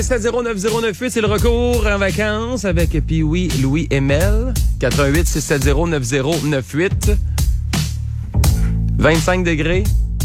790-9098, c'est le recours en vacances avec Pee-Wee, Louis et Mel. 88-670-9098. 25 degrés.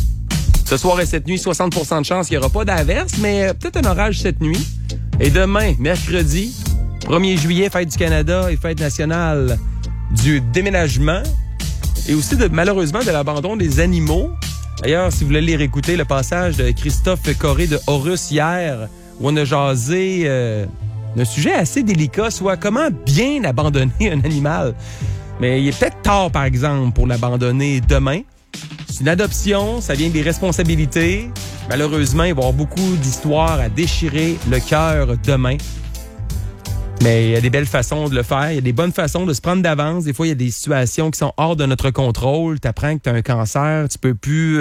Ce soir et cette nuit, 60% de chance qu'il n'y aura pas d'averse, mais peut-être un orage cette nuit. Et demain, mercredi, 1er juillet, fête du Canada et fête nationale du déménagement. Et aussi, malheureusement, de l'abandon des animaux. D'ailleurs, si vous voulez lire écouter le passage de Christophe Corré de Horus hier, où on a jasé d'un sujet assez délicat, soit comment bien abandonner un animal. Mais il est peut-être tard, par exemple, pour l'abandonner demain. C'est une adoption, ça vient des responsabilités. Malheureusement, il va y avoir beaucoup d'histoires à déchirer le cœur demain. Mais il y a des belles façons de le faire. Il y a des bonnes façons de se prendre d'avance. Des fois, il y a des situations qui sont hors de notre contrôle. Tu apprends que tu as un cancer, tu peux plus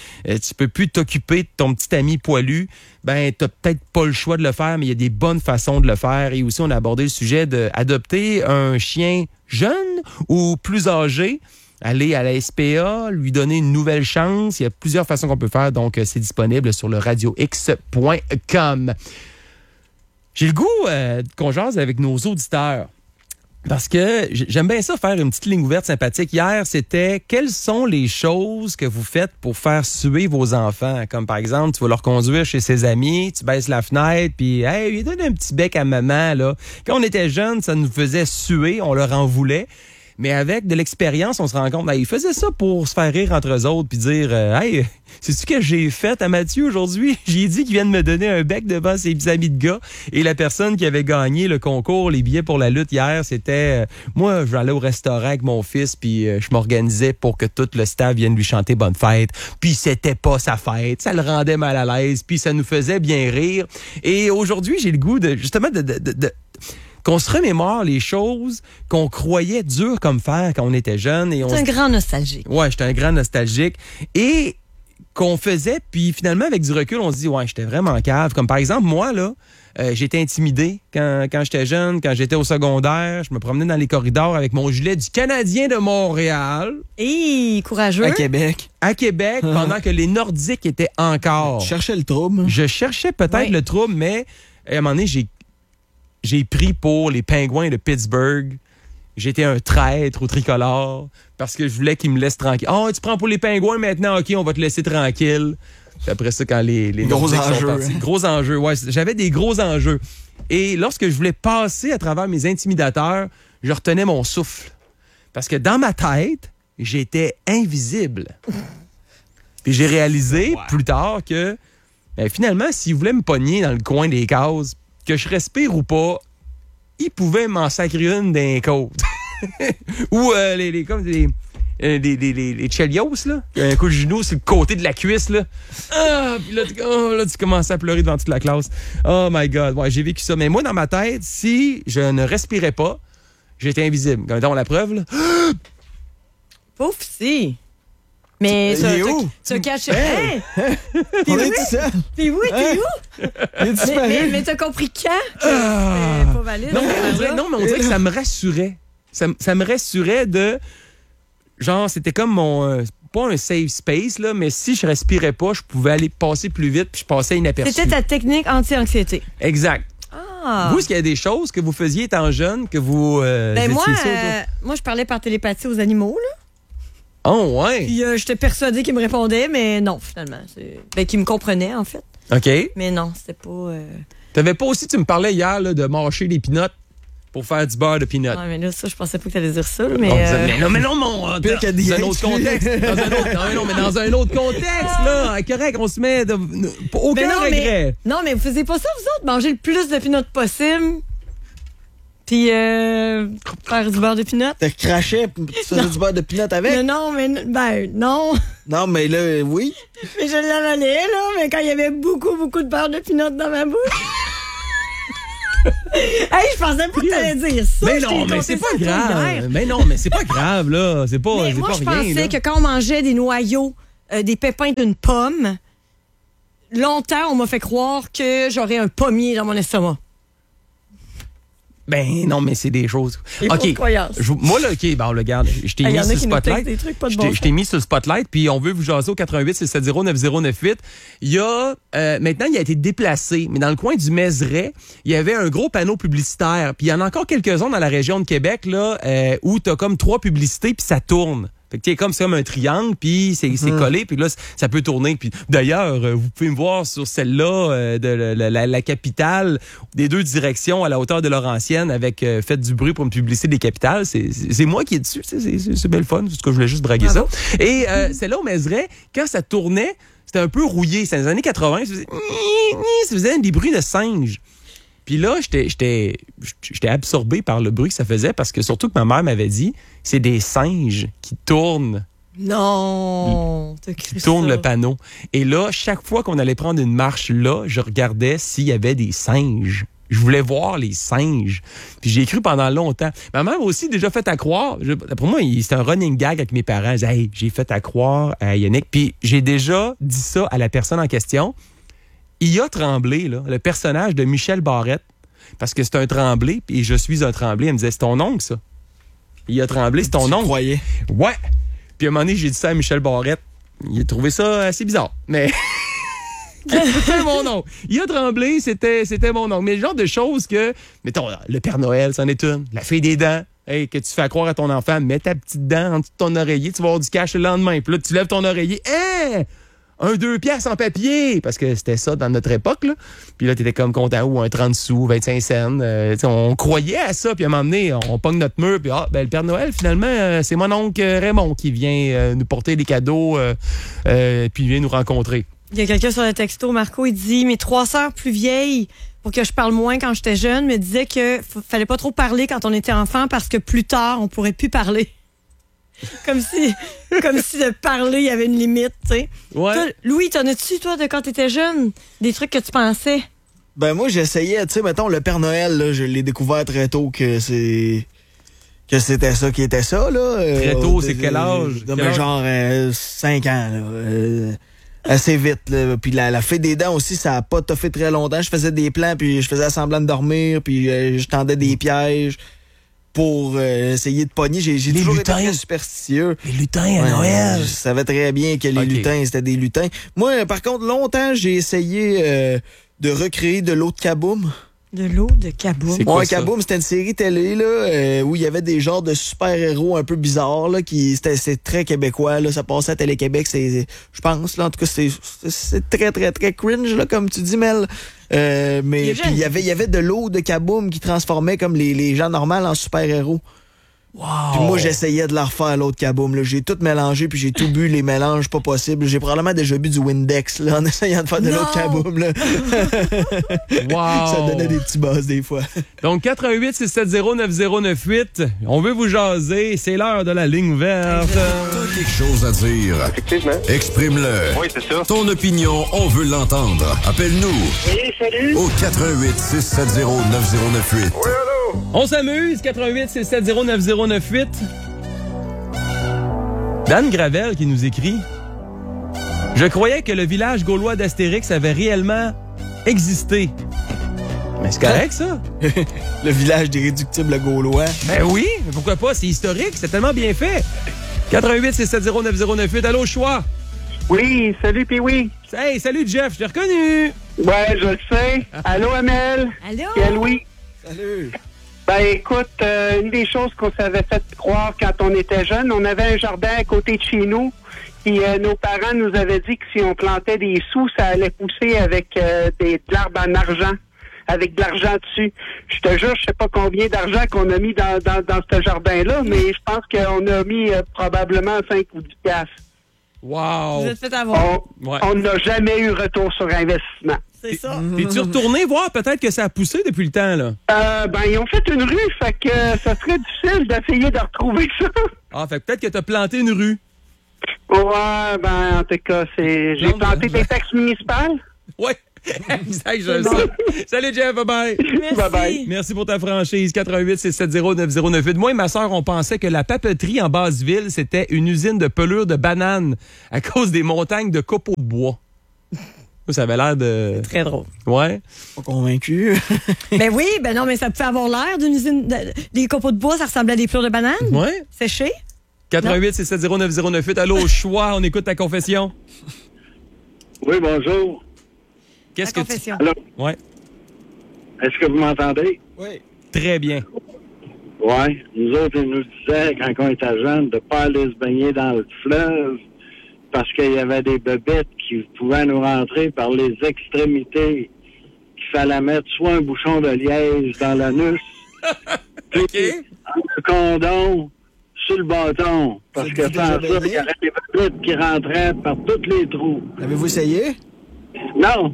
t'occuper de ton petit ami poilu. Ben, tu n'as peut-être pas le choix de le faire, mais il y a des bonnes façons de le faire. Et aussi, on a abordé le sujet d'adopter un chien jeune ou plus âgé. Aller à la SPA, lui donner une nouvelle chance. Il y a plusieurs façons qu'on peut faire. Donc, c'est disponible sur le radiox.com. J'ai le goût qu'on jase avec nos auditeurs parce que j'aime bien ça, faire une petite ligne ouverte sympathique. Hier, c'était quelles sont les choses que vous faites pour faire suer vos enfants? Comme par exemple, tu vas leur conduire chez ses amis, tu baisses la fenêtre, puis « Hey, donne un petit bec à maman. » là. Quand on était jeunes, ça nous faisait suer, on leur en voulait. Mais avec de l'expérience, on se rend compte, ils faisaient ça pour se faire rire entre eux autres puis dire, hey, c'est-tu que j'ai fait à Mathieu aujourd'hui? J'ai dit qu'il vient de me donner un bec devant ses amis de gars. Et la personne qui avait gagné le concours, les billets pour la lutte hier, c'était, moi, j'allais au restaurant avec mon fils puis je m'organisais pour que tout le staff vienne lui chanter bonne fête. Puis c'était pas sa fête, ça le rendait mal à l'aise, puis ça nous faisait bien rire. Et aujourd'hui, j'ai le goût de, justement, qu'on se remémore les choses qu'on croyait dures comme fer quand on était jeune. C'est un grand nostalgique. Ouais, j'étais un grand nostalgique. Et qu'on faisait, puis finalement, avec du recul, on se dit, ouais, j'étais vraiment cave. Comme par exemple, moi, là, j'étais intimidé quand j'étais jeune, quand j'étais au secondaire. Je me promenais dans les corridors avec mon gilet du Canadien de Montréal. Et courageux. À Québec. Pendant que les Nordiques étaient encore. Tu cherchais le trouble. Je cherchais peut-être le trouble, mais à un moment donné, j'ai pris pour les Pingouins de Pittsburgh. J'étais un traître au tricolore parce que je voulais qu'ils me laissent tranquille. Oh, tu prends pour les Pingouins maintenant, OK, on va te laisser tranquille. Puis après ça, quand les gros Nordiques enjeux. sont partis. Gros enjeux, ouais. J'avais des gros enjeux. Et lorsque je voulais passer à travers mes intimidateurs, je retenais mon souffle. Parce que dans ma tête, j'étais invisible. Puis j'ai réalisé plus tard que finalement, s'ils voulaient me pogner dans le coin des cases, que je respire ou pas, ils pouvaient m'en sacrer une d'un côte. Ou les Chelios, là. Un coup de genou sur le côté de la cuisse, là. Ah, puis là, tu commences à pleurer devant toute la classe. Oh my God. Ouais, j'ai vécu ça. Mais moi, dans ma tête, si je ne respirais pas, j'étais invisible. Comme la preuve, là. Pauvre si. Mais tu caché. Hey! On est tout seul. T'es où? Mais t'as compris quand? C'est pas valide. Non, mais on dirait que ça me rassurait. Ça me rassurait de... Genre, c'était comme mon... pas un safe space, là, mais si je respirais pas, je pouvais aller passer plus vite puis je passais inaperçu. C'était ta technique anti-anxiété. Exact. Ah. Vous, est-ce qu'il y a des choses que vous faisiez étant jeune que vous moi, je parlais par télépathie aux animaux, là. Oh, ouais. Puis j'étais persuadée qu'il me répondait, mais non, finalement. Qu'il me comprenait, en fait. OK. Mais non, c'était pas... T'avais pas aussi, tu me parlais hier, là, de mâcher des peanuts pour faire du beurre de peanuts. Ouais, mais là, ça, je pensais pas que t'allais dire ça, là, mais... Mais non, dans un autre contexte. Dans un autre contexte, là. Correct, on se met... Aucun regret. Non, mais vous faisiez pas ça, vous autres? Manger le plus de peanuts possible... Puis, faire du beurre de pinot. T'as craché, tu faisais du beurre de pinot avec? Non, non. Non, mais là, oui. Mais je l'avalais, là, mais quand il y avait beaucoup, beaucoup de beurre de pinot dans ma bouche. Hey, je pensais pas que t'allais dire ça. Mais non, mais c'est pas grave. Mais non, mais c'est pas grave, là. C'est pas, mais c'est moi, pas je rien, pensais là. que quand on mangeait des noyaux, des pépins d'une pomme, longtemps, on m'a fait croire que j'aurais un pommier dans mon estomac. Ben non, mais c'est des choses. Les fausses croyances. Moi, là, OK, bon, regarde, je t'ai mis sur le spotlight. Je t'ai mis sur le spotlight, puis on veut vous jaser au 88-670-9098. Il y a, maintenant, il a été déplacé, mais dans le coin du Mézeray, il y avait un gros panneau publicitaire. Puis il y en a encore quelques-uns dans la région de Québec, là, où t'as comme 3 publicités, puis ça tourne. Fait que c'est comme un triangle, puis c'est collé, puis là, ça peut tourner. Puis d'ailleurs, vous pouvez me voir sur celle-là de la capitale, des 2 directions à la hauteur de Laurentienne, avec Faites du bruit pour une publicité des capitales. C'est moi qui est dessus. C'est belle fun. En tout cas, je voulais juste braguer ça. Et celle-là au Mézeray, quand ça tournait, c'était un peu rouillé. C'était dans les années 80. Ça faisait des bruits de singes. Puis là, j'étais absorbé par le bruit que ça faisait parce que surtout que ma mère m'avait dit, c'est des singes qui tournent. Non! Qui tournent le panneau. Et là, chaque fois qu'on allait prendre une marche là, je regardais s'il y avait des singes. Je voulais voir les singes. Puis j'ai cru pendant longtemps. Ma mère m'a aussi déjà fait à croire. Pour moi, c'était un running gag avec mes parents. Elle disait, hey, j'ai fait à croire à Yannick. Puis j'ai déjà dit ça à la personne en question. Il a Tremblay, là, le personnage de Michel Barrette, parce que c'est un Tremblay, et je suis un Tremblay. Elle me disait, c'est ton oncle, ça. Il a Tremblay, c'est ton oncle. Tu croyais? Ouais. Puis à un moment donné, j'ai dit ça à Michel Barrette. Il a trouvé ça assez bizarre, mais c'était mon oncle. Il a Tremblay, c'était mon oncle. Mais le genre de choses que, mettons, le Père Noël, c'en est une. La fée des dents. Hey, que tu fais croire à ton enfant, mets ta petite dent en dessous de ton oreiller, tu vas avoir du cash le lendemain. Puis là, tu lèves ton oreiller. Hein? 2 piastres en papier, parce que c'était ça dans notre époque, là. Puis là, t'étais comme content, ou un 30 sous, 25 cents. On croyait à ça, puis à un moment donné, on pogne notre mur, puis le Père Noël, finalement, c'est mon oncle Raymond qui vient nous porter des cadeaux, puis il vient nous rencontrer. Il y a quelqu'un sur le texto, Marco, il dit « Mes 3 sœurs plus vieilles, pour que je parle moins quand j'étais jeune, me disaient que fallait pas trop parler quand on était enfant, parce que plus tard, on pourrait plus parler. » Comme si de parler, il y avait une limite, tu sais. Ouais. Toi, Louis, t'en as-tu, toi, de quand t'étais jeune? Des trucs que tu pensais? Ben moi, j'essayais, tu sais, mettons, le Père Noël, là, je l'ai découvert très tôt que c'était ça qui était ça, là. Très tôt, c'est quel âge? Genre 5 ans, là. Assez vite, là. Puis la fée des dents aussi, ça a pas toffé très longtemps. Je faisais des plans, puis je faisais semblant de dormir, puis je tendais des pièges pour essayer de pogner. J'ai toujours été très superstitieux. Les lutins à Noël. Je savais très bien que les lutins, c'était des lutins. Moi, par contre, longtemps, j'ai essayé de recréer de l'eau de Kaboom. De l'eau de Kaboom. Ouais, Kaboom, c'était une série télé là, où il y avait des genres de super-héros un peu bizarres. Là, c'était très québécois. Là, ça passait à Télé-Québec. Je pense, là, en tout cas, c'est très, très, très cringe, là, comme tu dis, Mel. Mais puis il y avait de l'eau de Kaboom qui transformait comme les gens normaux en super-héros. Wow. Puis moi, j'essayais de la refaire, l'autre Kaboom. Là. J'ai tout mélangé, puis j'ai tout bu les mélanges pas possibles. J'ai probablement déjà bu du Windex là, en essayant de faire de l'autre Kaboom. Là. Wow. Ça donnait des petits buzz des fois. Donc, 88-670-9098. On veut vous jaser. C'est l'heure de la ligne ouverte. T'as quelque chose à dire? Effectivement. Exprime-le. Oui, c'est ça. Ton opinion, on veut l'entendre. Appelle-nous Oui, salut. au 88-670-9098. Oui, allô? On s'amuse. 88-670-9098. Dan Gravel qui nous écrit. Je croyais que le village gaulois d'Astérix avait réellement existé. Mais c'est correct, ça? Le village d'irréductibles gaulois. Ben oui, mais pourquoi pas? C'est historique, c'est tellement bien fait. 88-670-9098. Allô, Choix? Oui, salut, puis oui. Hey, salut, Jeff, je t'ai reconnu. Ouais, je le sais. Allô, Amel? Allô? Et Louis? Salut. Ben, écoute, une des choses qu'on s'avait fait croire quand on était jeune, on avait un jardin à côté de chez nous. Puis nos parents nous avaient dit que si on plantait des sous, ça allait pousser avec de l'arbre en argent, avec de l'argent dessus. Je te jure, je sais pas combien d'argent qu'on a mis dans ce jardin-là, mais je pense qu'on a mis probablement 5 ou 10 piastres. Wow. Vous êtes fait avoir. On n'a jamais eu retour sur investissement. C'est ça. Es-tu retourné voir peut-être que ça a poussé depuis le temps, là? Ben, ils ont fait une rue, fait que ça serait difficile d'essayer de retrouver ça. Ah, fait que peut-être que t'as planté une rue. Ouais, ben, en tout cas, j'ai planté des taxes municipales. Ouais. Exact, je le sais. Salut, Jeff, bye-bye. Merci. Bye-bye. Merci pour ta franchise. 88-670-9098. Moi et ma sœur, on pensait que la papeterie en Basse-Ville, c'était une usine de pelure de bananes à cause des montagnes de copeaux de bois. Ça avait l'air de... Très drôle. Ouais. Pas convaincu. Ben oui, ben non, mais ça pouvait avoir l'air d'une usine. Des copeaux de bois, ça ressemblait à des pleurs de bananes. Ouais. Séchés. 88-670-9098. Allô, au choix, on écoute ta confession. Oui, bonjour. Qu'est-ce La que tu... confession. Allô? Ouais. Est-ce que vous m'entendez? Oui. Très bien. Oui. Nous autres, ils nous disaient, quand on était jeunes, de ne pas aller se baigner dans le fleuve parce qu'il y avait des bébêtes qui pouvaient nous rentrer par les extrémités. Qu'il fallait mettre soit un bouchon de liège dans l'anus, puis un condom sur le bâton. Parce que sans ça, il y aurait des bébêtes qui rentraient par tous les trous. Avez-vous essayé? Non!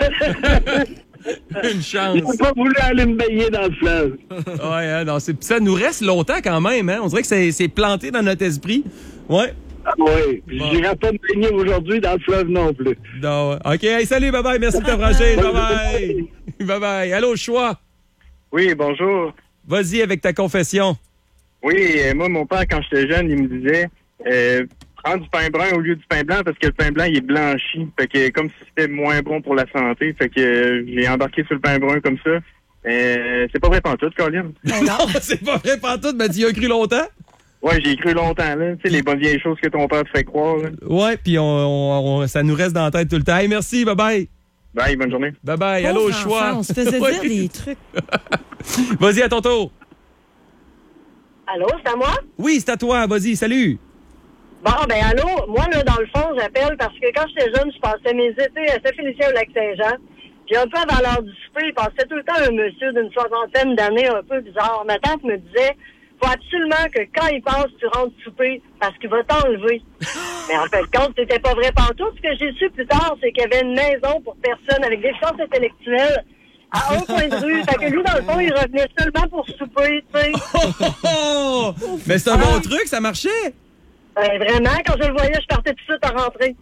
Une chance. Ils n'ont pas voulu aller me baigner dans le fleuve. Ouais, hein, non, ça nous reste longtemps quand même. Hein? On dirait que c'est planté dans notre esprit. Ouais. Ah oui, puis Bon. je n'irai pas me baigner aujourd'hui dans le fleuve non plus. Non, ouais. OK, hey, salut, bye-bye. Merci de ta franchise. Bye-bye. Bye-bye. Allô, choix. Oui, bonjour. Vas-y avec ta confession. Oui, moi, mon père, quand j'étais jeune, il me disait prends du pain brun au lieu du pain blanc parce que le pain blanc, il est blanchi. Fait que comme si c'était moins bon pour la santé. Fait que j'ai embarqué sur le pain brun comme ça. C'est pas vrai pantoute, Colin. Ben non. C'est pas vrai pantoute, mais tu y as cru longtemps? Ouais, j'ai cru longtemps, là. Tu sais, les bonnes vieilles choses que ton père te fait croire, là. Ouais, puis ça nous reste dans la tête tout le temps. Hey, merci, bye-bye. Bye, bonne journée. Bye-bye. Allô, Pauvre choix. enfant, on se faisait Ouais. dire des trucs. Vas-y, à ton tour. Allô, c'est à moi? Oui, c'est à toi. Vas-y, salut. Bon, ben allô, moi, là, dans le fond, j'appelle parce que quand j'étais jeune, je passais mes étés à Saint-Félicien au Lac-Saint-Jean. Puis un peu avant l'heure du souper, il passait tout le temps un monsieur d'une 60aine d'années un peu bizarre. Ma tante me disait, faut absolument que quand il passe, tu rentres souper parce qu'il va t'enlever. Mais en fait, compte, c'était pas vrai pantoute. Ce que j'ai su plus tard, c'est qu'il y avait une maison pour personnes avec déficience intellectuelle à un coin de rue. Fait que lui, dans le fond, il revenait seulement pour souper, tu sais. Oh! Mais c'est un bon truc, ça marchait. Ben, vraiment, quand je le voyais, je partais tout de suite à rentrer.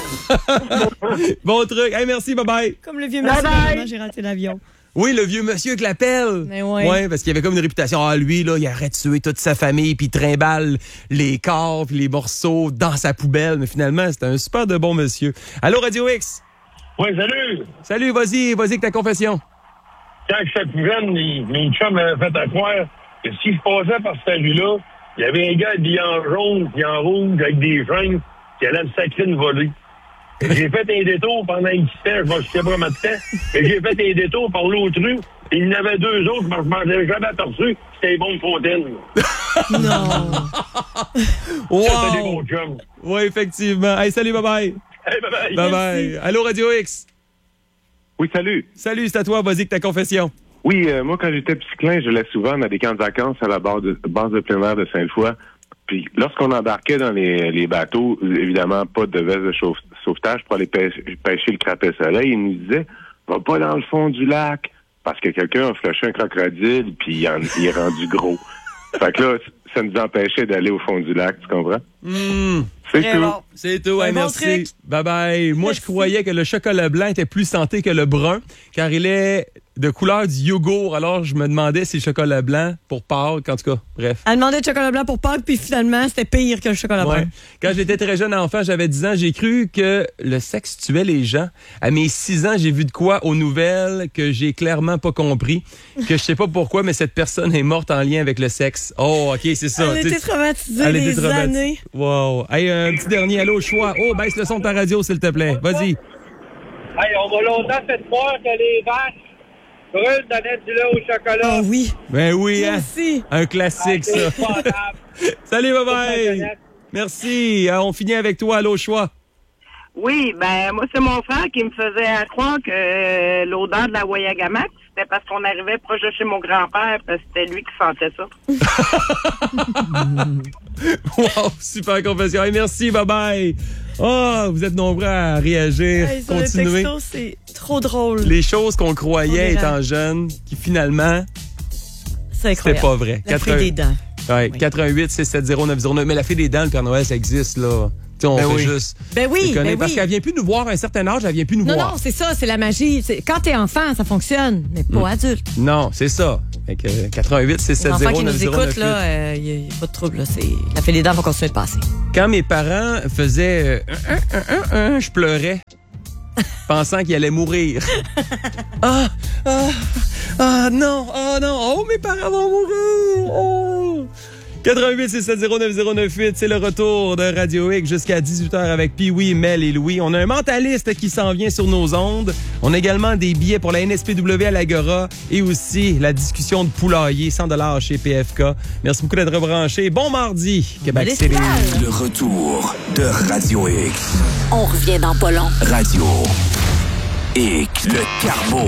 Bon truc. Hey, merci, bye-bye. Comme le vieux monsieur, Bye-bye. vraiment, j'ai raté l'avion. Oui, le vieux monsieur qui l'appelle. Mais ouais. Ouais, parce qu'il avait comme une réputation. Ah, lui, là, il aurait tué toute sa famille, puis il trimballe les corps, puis les morceaux dans sa poubelle. Mais finalement, c'était un super de bon monsieur. Allô, Radio X? Oui, salut. Salut, vas-y avec ta confession. Quand j'étais plus jeune, mes chums m'avaient fait à croire que si je passais par cette rue-là, il y avait un gars habillé en jaune puis en rouge avec des chaînes qui allait me sacrer une volée. Et j'ai fait un détour pendant un petit temps, je m'en souviens pas comment de temps, et j'ai fait un détour par l'autre rue, et il y en avait deux autres, mais je m'en avais jamais aperçu, c'était les bombes fontaines. Non. Salut, Wow! mon chum. Oui, effectivement. Hey, salut, bye-bye. Hey, bye-bye. Bye-bye. Allô, Radio X? Oui, salut. Salut, c'est à toi. Vas-y avec ta confession. Oui, moi, quand j'étais petit clin, je l'ai souvent dans des camps de vacances à la base de plein air de Sainte-Foy. Puis lorsqu'on embarquait dans les bateaux, évidemment, pas de veste de sauvetage pour aller pêcher le crapet soleil, ils nous disaient, va pas dans le fond du lac, parce que quelqu'un a flushé un crocodile, puis il est rendu gros. Fait que là, ça nous empêchait d'aller au fond du lac, tu comprends? C'est Très tout. bon. C'est tout. Un Hey, bon merci. truc. Bye-bye. Moi, Merci. je croyais que le chocolat blanc était plus santé que le brun, car il est de couleur du yogourt. Alors, je me demandais si le chocolat blanc pour Pâques, en tout cas, bref. Elle demandait du chocolat blanc pour Pâques, puis finalement, c'était pire que le chocolat Ouais. brun. Quand j'étais très jeune enfant, j'avais 10 ans, j'ai cru que le sexe tuait les gens. À mes 6 ans, j'ai vu de quoi aux nouvelles que j'ai clairement pas compris, que je sais pas pourquoi, mais cette personne est morte en lien avec le sexe. Oh, OK, c'est ça. Elle Tu sais, était traumatisée elle était des traumatisée. années. Wow. Hey, un petit dernier, allô, choix. Oh, baisse le son de ta radio, s'il te plaît. Vas-y. Hey, on m'a longtemps fait croire que les vaches brûlent donnaient du lait au chocolat. Ah oui. Ben oui, Moi hein? aussi. Un classique, ça. Salut, bye-bye. Merci. On finit avec toi, allô, choix. Oui, ben moi, c'est mon frère qui me faisait croire que l'odeur de la Wayagamac, c'était parce qu'on arrivait proche de chez mon grand-père, parce que c'était lui qui sentait ça. Wow, super confession. Hey, merci, bye-bye. Oh, vous êtes nombreux à réagir, Hey, sur le continuer. texto, c'est trop drôle. Les choses qu'on croyait On verra. étant jeune, qui finalement, C'est c'était incroyable. pas vrai. La fée des dents. Ouais, Oui. 88 670 909. Mais la fée des dents, le Père Noël, ça existe, là. Tu sais, on Ben fait oui. juste. Ben oui, déconner, ben parce oui. qu'elle vient plus nous voir à un certain âge, elle vient plus nous Non, voir. non, c'est ça, c'est la magie. Quand t'es enfant, ça fonctionne, mais pas adulte. Non, c'est ça. Fait que 88 Les 670 enfants qui nous 909. écoutent, là, il n'y a pas de trouble. Là. La fée des dents va continuer de passer. Quand mes parents faisaient je pleurais. pensant qu'il allait mourir. Non, mes parents vont mourir. Oh. 88-670-9098, c'est le retour de Radio X jusqu'à 18h avec Pee-Wee, Mel et Louis. On a un mentaliste qui s'en vient sur nos ondes. On a également des billets pour la NSPW à l'Agora et aussi la discussion de poulailler, 100$ chez PFK. Merci beaucoup d'être rebranchés. Bon mardi, Québec City. Le retour de Radio X. On revient dans pas long. Radio X. Le Carbo.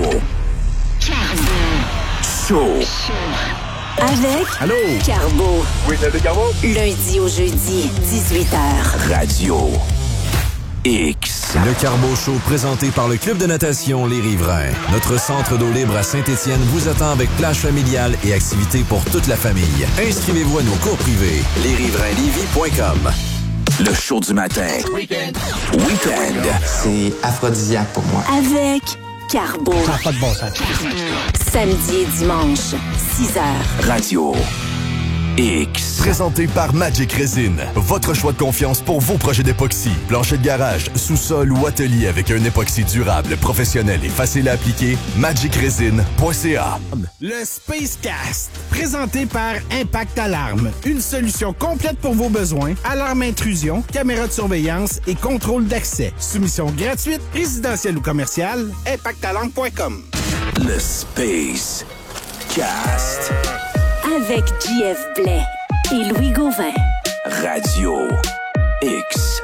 Show. Avec Allô? Carbo. Oui, c'est Carbo. Lundi au jeudi, 18h. Radio X. Le Carbo Show présenté par le Club de natation Les Riverains. Notre centre d'eau libre à Saint-Étienne vous attend avec plage familiale et activités pour toute la famille. Inscrivez-vous à nos cours privés. lesriverainlevy.com. Le show du matin. Week-end. C'est aphrodisiaque pour moi. Avec Carbo. Ça n'a pas de bon sens. Samedi et dimanche, 6h. Radio X. Présenté par Magic Resin. Votre choix de confiance pour vos projets d'époxy. Plancher de garage, sous-sol ou atelier avec un époxy durable, professionnel et facile à appliquer. magicresin.ca. Le Spacecast. Présenté par Impact Alarme. Une solution complète pour vos besoins. Alarme intrusion, caméra de surveillance et contrôle d'accès. Soumission gratuite, résidentielle ou commerciale. ImpactAlarme.com. Le Space Cast. Avec JF Blais et Louis Gauvin. Radio X.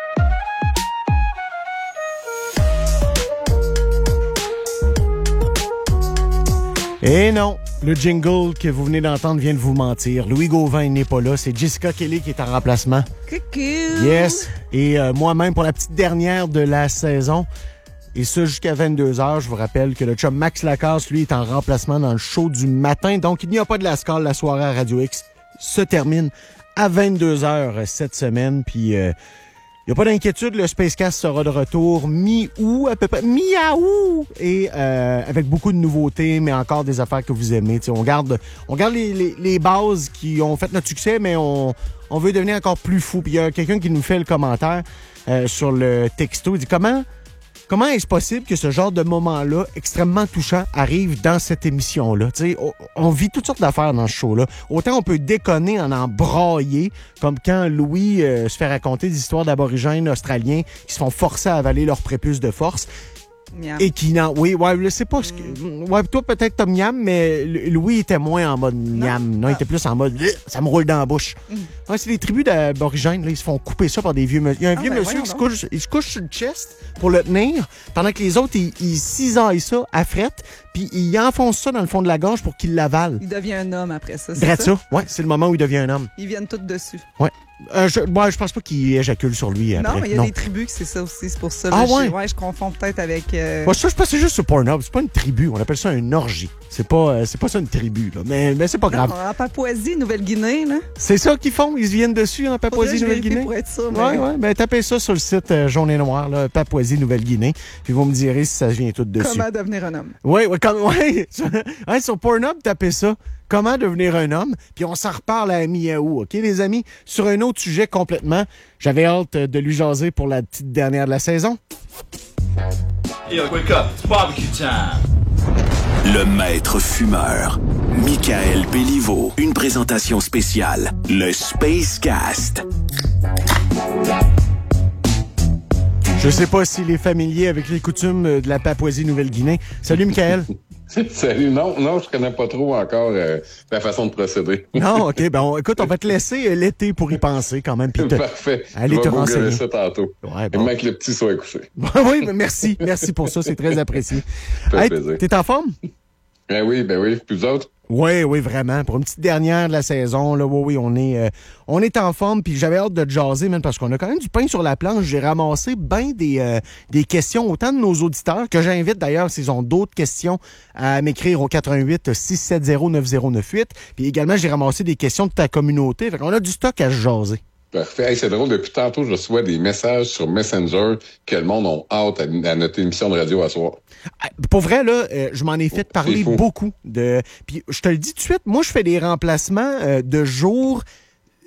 Et non, le jingle que vous venez d'entendre vient de vous mentir. Louis Gauvin n'est pas là, c'est Jessica Kelly qui est en remplacement. Coucou! Yes, et moi-même pour la petite dernière de la saison. Et ça, jusqu'à 22h, je vous rappelle que le chum Max Lacasse, lui, est en remplacement dans le show du matin. Donc, il n'y a pas de Lascar. La soirée à Radio X se termine à 22h cette semaine. Puis, il n'y a pas d'inquiétude, le Spacecast sera de retour mi-août, à peu près, mi-août. Et avec beaucoup de nouveautés, mais encore des affaires que vous aimez. T'sais, on garde les bases qui ont fait notre succès, mais on veut devenir encore plus fou. Puis, il y a quelqu'un qui nous fait le commentaire sur le texto. Il dit, Comment est-ce possible que ce genre de moment-là, extrêmement touchant, arrive dans cette émission-là? T'sais, on vit toutes sortes d'affaires dans ce show-là. Autant on peut déconner en brailler, comme quand Louis se fait raconter des histoires d'aborigènes australiens qui se font forcer à avaler leur prépuce de force. Miam. Et qui n'en... Oui, ouais, je sais pas ce que... Ouais, toi, peut-être t'as miam, mais Louis était moins en mode miam. Non, il était plus en mode... Ça me roule dans la bouche. Ouais, c'est des tribus d'aborigènes, là, ils se font couper ça par des vieux monsieur. Il y a un vieux monsieur qui se couche sur le chest pour le tenir, pendant que les autres, ils cisaillent ça à frette, puis ils enfoncent ça dans le fond de la gorge pour qu'il l'avale. Il devient un homme après ça, c'est Drette ça? Ouais, c'est le moment où il devient un homme. Ils viennent tous dessus. Ouais. Je pense pas qu'il éjacule sur lui après. Non, mais il y a des tribus que c'est ça aussi, c'est pour ça. Ah là, ouais? Je confonds peut-être avec... Moi, ça, je pense que c'est juste sur Pornhub. C'est pas une tribu. On appelle ça une orgie. C'est pas ça une tribu, là. Mais c'est pas grave. Non, en Papouasie, Nouvelle-Guinée, là. C'est ça qu'ils font. Ils viennent dessus en Papouasie, Nouvelle-Guinée. Pour être sûr, mais... Ouais. Ben, tapez ça sur le site jaune et noir, là, Papouasie, Nouvelle-Guinée. Puis vous me direz si ça vient tout dessus. Comment devenir un homme. Ouais, sur Pornhub, tapez ça. Comment devenir un homme? Puis on s'en reparle à mi-août, OK, les amis? Sur un autre sujet complètement. J'avais hâte de lui jaser pour la petite dernière de la saison. Yo, wake up, it's barbecue time. Le maître fumeur, Michael Béliveau. Une présentation spéciale, le Spacecast. Je sais pas s'il est familier avec les coutumes de la Papouasie-Nouvelle-Guinée. Salut, Michael. Salut. Non, je connais pas trop encore la façon de procéder. Non, OK. Ben, écoute, on va te laisser l'été pour y penser quand même. Parfait. Allez te renseigner. Ça tantôt. Ouais, bon. Même que le petit soit couché. Oui, mais merci. Merci pour ça. C'est très apprécié. Ça fait plaisir. T'es en forme? Ben oui. Puis vous autres? Oui, vraiment. Pour une petite dernière de la saison, là, oui, on est en forme. Puis j'avais hâte de te jaser, man, parce qu'on a quand même du pain sur la planche. J'ai ramassé bien des questions, autant de nos auditeurs, que j'invite d'ailleurs, s'ils ont d'autres questions, à m'écrire au 88-670-9098. Puis également, j'ai ramassé des questions de ta communauté. Fait qu'on a du stock à se jaser. Parfait. Hey, c'est drôle, depuis tantôt, je reçois des messages sur Messenger que le monde a hâte à notre émission de radio à soir. Pour vrai, là, je m'en ai fait parler beaucoup. Puis je te le dis tout de suite, moi, je fais des remplacements de jours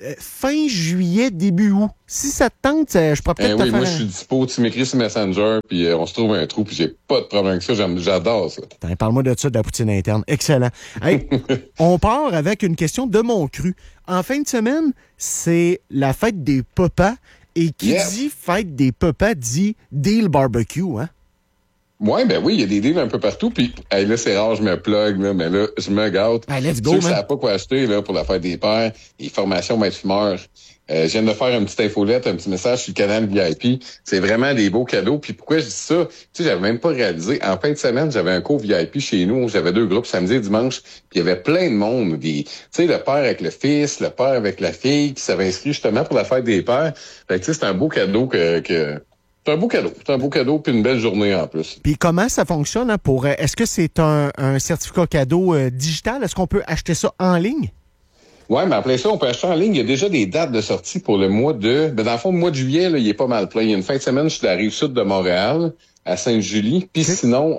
fin juillet, début août. Si ça te tente, je pourrais peut-être te faire... moi, je suis dispo. Tu m'écris sur Messenger, puis on se trouve un trou, puis j'ai pas de problème avec ça. J'adore ça. Parle-moi de ça, de la poutine interne. Excellent. Hey, on part avec une question de mon cru. En fin de semaine, c'est la fête des papas. Et qui dit fête des papas dit deal barbecue, hein? Ouais, ben oui, il y a des deals un peu partout. Puis là, c'est rare, je me plug, là, mais là, je me gâte. Let's go, man. Je savais pas quoi acheter là, pour la fête des pères. Les formations maître fumeur. Je viens de faire une petite infolette, un petit message sur le canal VIP. C'est vraiment des beaux cadeaux. Puis pourquoi je dis ça? Tu sais, j'avais même pas réalisé. En fin de semaine, j'avais un cours VIP chez nous. J'avais 2 groupes, samedi et dimanche. Puis il y avait plein de monde. Tu sais, le père avec le fils, le père avec la fille qui s'avait inscrit justement pour la fête des pères. Fait que tu sais, c'est un beau cadeau c'est un beau cadeau. C'est un beau cadeau puis une belle journée en plus. Puis comment ça fonctionne pour est-ce que c'est un certificat cadeau digital? Est-ce qu'on peut acheter ça en ligne? Ouais, mais après ça, on peut acheter en ligne. Il y a déjà des dates de sortie pour le mois de... Ben, dans le fond, le mois de juillet, là, il est pas mal plein. Il y a une fin de semaine, je suis de la Rive-Sud de Montréal, à Sainte-Julie. Puis sinon,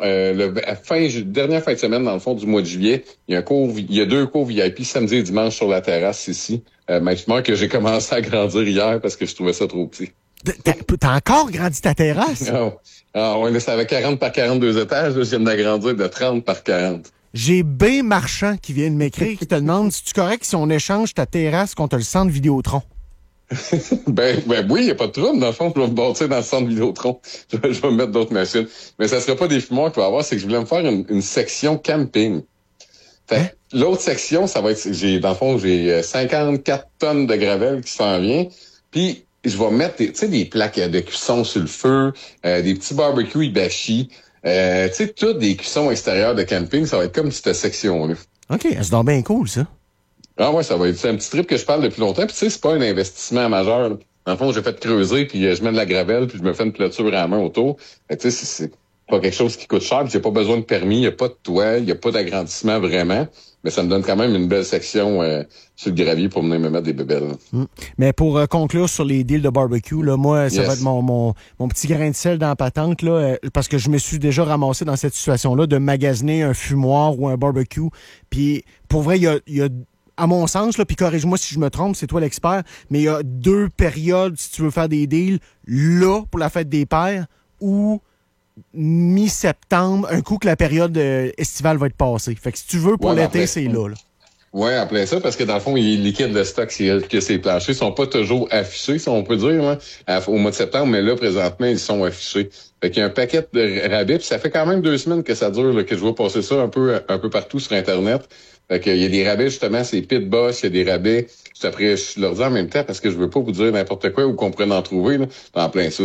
dernière fin de semaine, dans le fond, du mois de juillet, il y a 2 cours VIP samedi et dimanche sur la terrasse ici. Maintenant que j'ai commencé à grandir hier parce que je trouvais ça trop petit. T'as encore grandi ta terrasse? Ouais, là, ça avait 40 par 42 étages. Là, je viens d'agrandir de 30 par 40. J'ai B. Marchand qui vient de m'écrire, qui te demande si tu correct si on échange ta terrasse contre le centre Vidéotron. ben oui, il n'y a pas de trouble. Dans le fond, je vais me bâtir dans le centre Vidéotron. Je vais me mettre d'autres machines. Mais ça ne sera pas des fumoirs qu'il va y avoir, c'est que je voulais me faire une section camping. Fait l'autre section, ça va être... Dans le fond, j'ai 54 tonnes de gravel qui s'en vient. Puis, je vais mettre des plaques de cuisson sur le feu, des petits barbecues hibachi. Tu sais, toutes des cuissons extérieures de camping, ça va être comme cette section-là. OK, c'est donc bien cool, ça. Ah ouais, c'est un petit trip que je parle depuis longtemps. Puis tu sais, c'est pas un investissement majeur. Là. Dans le fond, j'ai fait creuser, puis je mets de la gravelle, puis je me fais une clôture à la main autour. Tu sais, c'est pas quelque chose qui coûte cher, puis j'ai pas besoin de permis, il n'y a pas de toit, il n'y a pas d'agrandissement vraiment. Mais ça me donne quand même une belle section sur le gravier pour venir me mettre des bébelles. Mais pour conclure sur les deals de barbecue, là, moi, ça va être mon petit grain de sel dans la patente, là, parce que je me suis déjà ramassé dans cette situation-là de magasiner un fumoir ou un barbecue. Puis pour vrai, il y a à mon sens, là, puis corrige-moi si je me trompe, c'est toi l'expert, mais il y a 2 périodes si tu veux faire des deals, là, pour la fête des pères, ou mi-septembre, un coup que la période estivale va être passée. Fait que si tu veux, pour l'été, c'est là. Oui, en plein ça, parce que dans le fond, il liquide le stock, que ces planchers sont pas toujours affichés, si on peut dire, hein, au mois de septembre, mais là, présentement, ils sont affichés. Fait qu'il y a un paquet de rabais, puis ça fait quand même 2 semaines que ça dure, là, que je vois passer ça un peu partout sur Internet. Fait qu'il y a des rabais, justement, c'est Pit Boss, il y a des rabais. Après, je leur dis en même temps, parce que je veux pas vous dire n'importe quoi ou qu'on pourrait en trouver, là, en plein ça.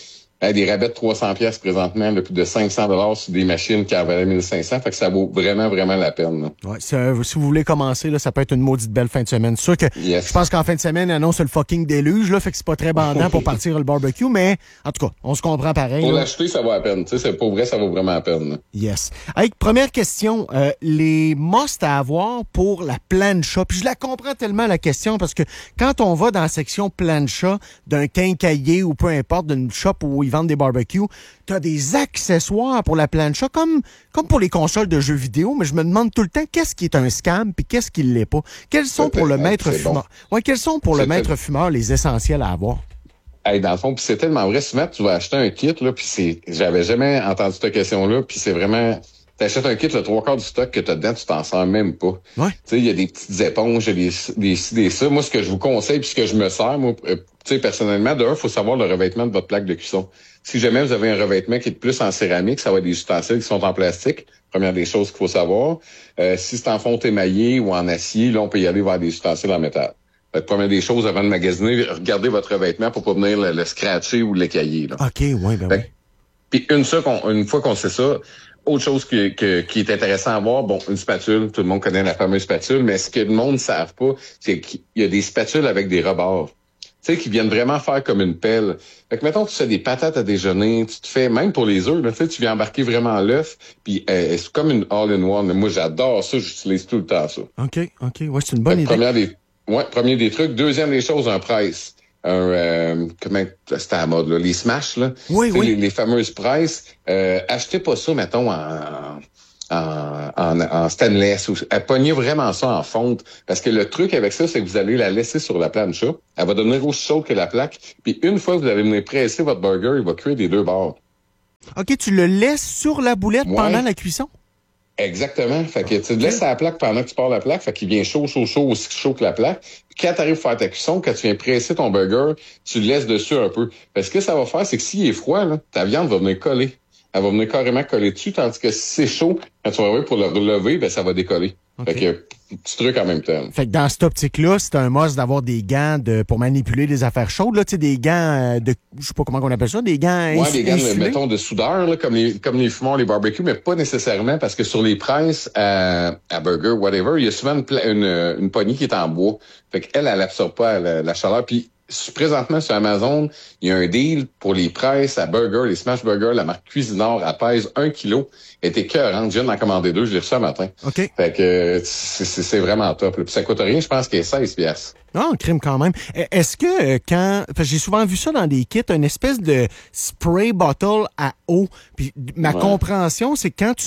Des rabais de 300$ présentement, là, plus de 500$ sur des machines qui en valaient 1500$. Fait que ça vaut vraiment, vraiment la peine. Là. Ouais, si vous voulez commencer, là, ça peut être une maudite belle fin de semaine. C'est sûr que je pense qu'en fin de semaine, annonce le fucking déluge, là, fait que c'est pas très bandant pour partir le barbecue, mais en tout cas, on se comprend pareil. Pour l'acheter, ça vaut la peine. Tu sais, pour vrai, ça vaut vraiment la peine. Là. Yes. Hey, première question, les must à avoir pour la plancha. Puis je la comprends tellement, la question, parce que quand on va dans la section plancha d'un quincaillier ou peu importe, d'une shop où ils vendent des barbecues, t'as des accessoires pour la plancha, comme pour les consoles de jeux vidéo, mais je me demande tout le temps qu'est-ce qui est un scam puis qu'est-ce qui l'est pas. Quels sont pour le maître fumeur? Ouais, quels sont pour le maître fumeur les essentiels à avoir? Hey, dans le fond, puis c'est tellement vrai, souvent tu vas acheter un kit, là, puis j'avais jamais entendu cette question-là, puis c'est vraiment... T'achètes un kit, le 3/4 du stock que t'as dedans, tu t'en sers même pas. Ouais. Tu sais, il y a des petites éponges, il y a des ça. Moi, ce que je vous conseille, puis ce que je me sers, moi, tu sais, personnellement, d'un, il faut savoir le revêtement de votre plaque de cuisson. Si jamais vous avez un revêtement qui est plus en céramique, ça va être des ustensiles qui sont en plastique. Première des choses qu'il faut savoir. Si c'est en fonte émaillée ou en acier, là, on peut y aller vers des ustensiles en métal. Fait que première des choses, avant de magasiner, regardez votre revêtement pour pas venir le scratcher ou l'écailler. OK, ouais, ben oui. Puis une fois qu'on sait ça, autre chose qui est intéressant à voir, bon, une spatule, tout le monde connaît la fameuse spatule, mais ce que le monde ne savent pas, c'est qu'il y a des spatules avec des rebords. Tu sais, qui viennent vraiment faire comme une pelle. Fait que, mettons, tu fais des patates à déjeuner, tu te fais, même pour les œufs, tu sais, tu viens embarquer vraiment l'œuf, puis c'est comme une all-in-one. Moi, j'adore ça, j'utilise tout le temps ça. OK. Ouais, c'est une bonne idée. Premier des trucs. Deuxième des choses, un presse. Comment c'était à la mode, là, les smash, là. Oui. Les fameuses presses. Achetez pas ça, mettons, en stainless. Elle pognait vraiment ça en fonte. Parce que le truc avec ça, c'est que vous allez la laisser sur la plancha. Elle va devenir aussi chaude que la plaque. Puis une fois que vous allez venir presser votre burger, il va cuire des deux bords. OK, tu le laisses sur la boulette pendant la cuisson? Exactement. Fait que tu laisses la plaque pendant que tu pars la plaque. Fait qu'il vient chaud, aussi chaud que la plaque. Puis quand tu arrives à faire ta cuisson, quand tu viens presser ton burger, tu le laisses dessus un peu. Parce que ça va faire, c'est que s'il est froid, là, ta viande va venir coller. Elle va venir carrément coller dessus, tandis que si c'est chaud, quand tu vas arriver pour le relever, ben ça va décoller. Okay. Fait que petit truc en même temps. Fait que dans cette optique-là, c'est un must d'avoir des gants pour manipuler des affaires chaudes, là, tu sais, des gants je sais pas comment on appelle ça, des gants des gants, mettons, de soudeur, là, comme les fumeurs, les barbecues, mais pas nécessairement, parce que sur les presses à burger, whatever, il y a souvent une poignée qui est en bois. Fait qu'elle absorbe pas la chaleur. Puis présentement, sur Amazon, il y a un deal pour les presses à burger, les smash burgers, la marque Cuisinart, elle pèse 1 kilo. Elle était écœurante. Je viens d'en commander 2, je l'ai reçu ce matin. OK. Fait que c'est vraiment top. Là. Puis ça coûte rien, je pense qu'il est 16$. Non, crime quand même. Est-ce que j'ai souvent vu ça dans des kits, une espèce de spray bottle à eau. Puis ma compréhension, c'est quand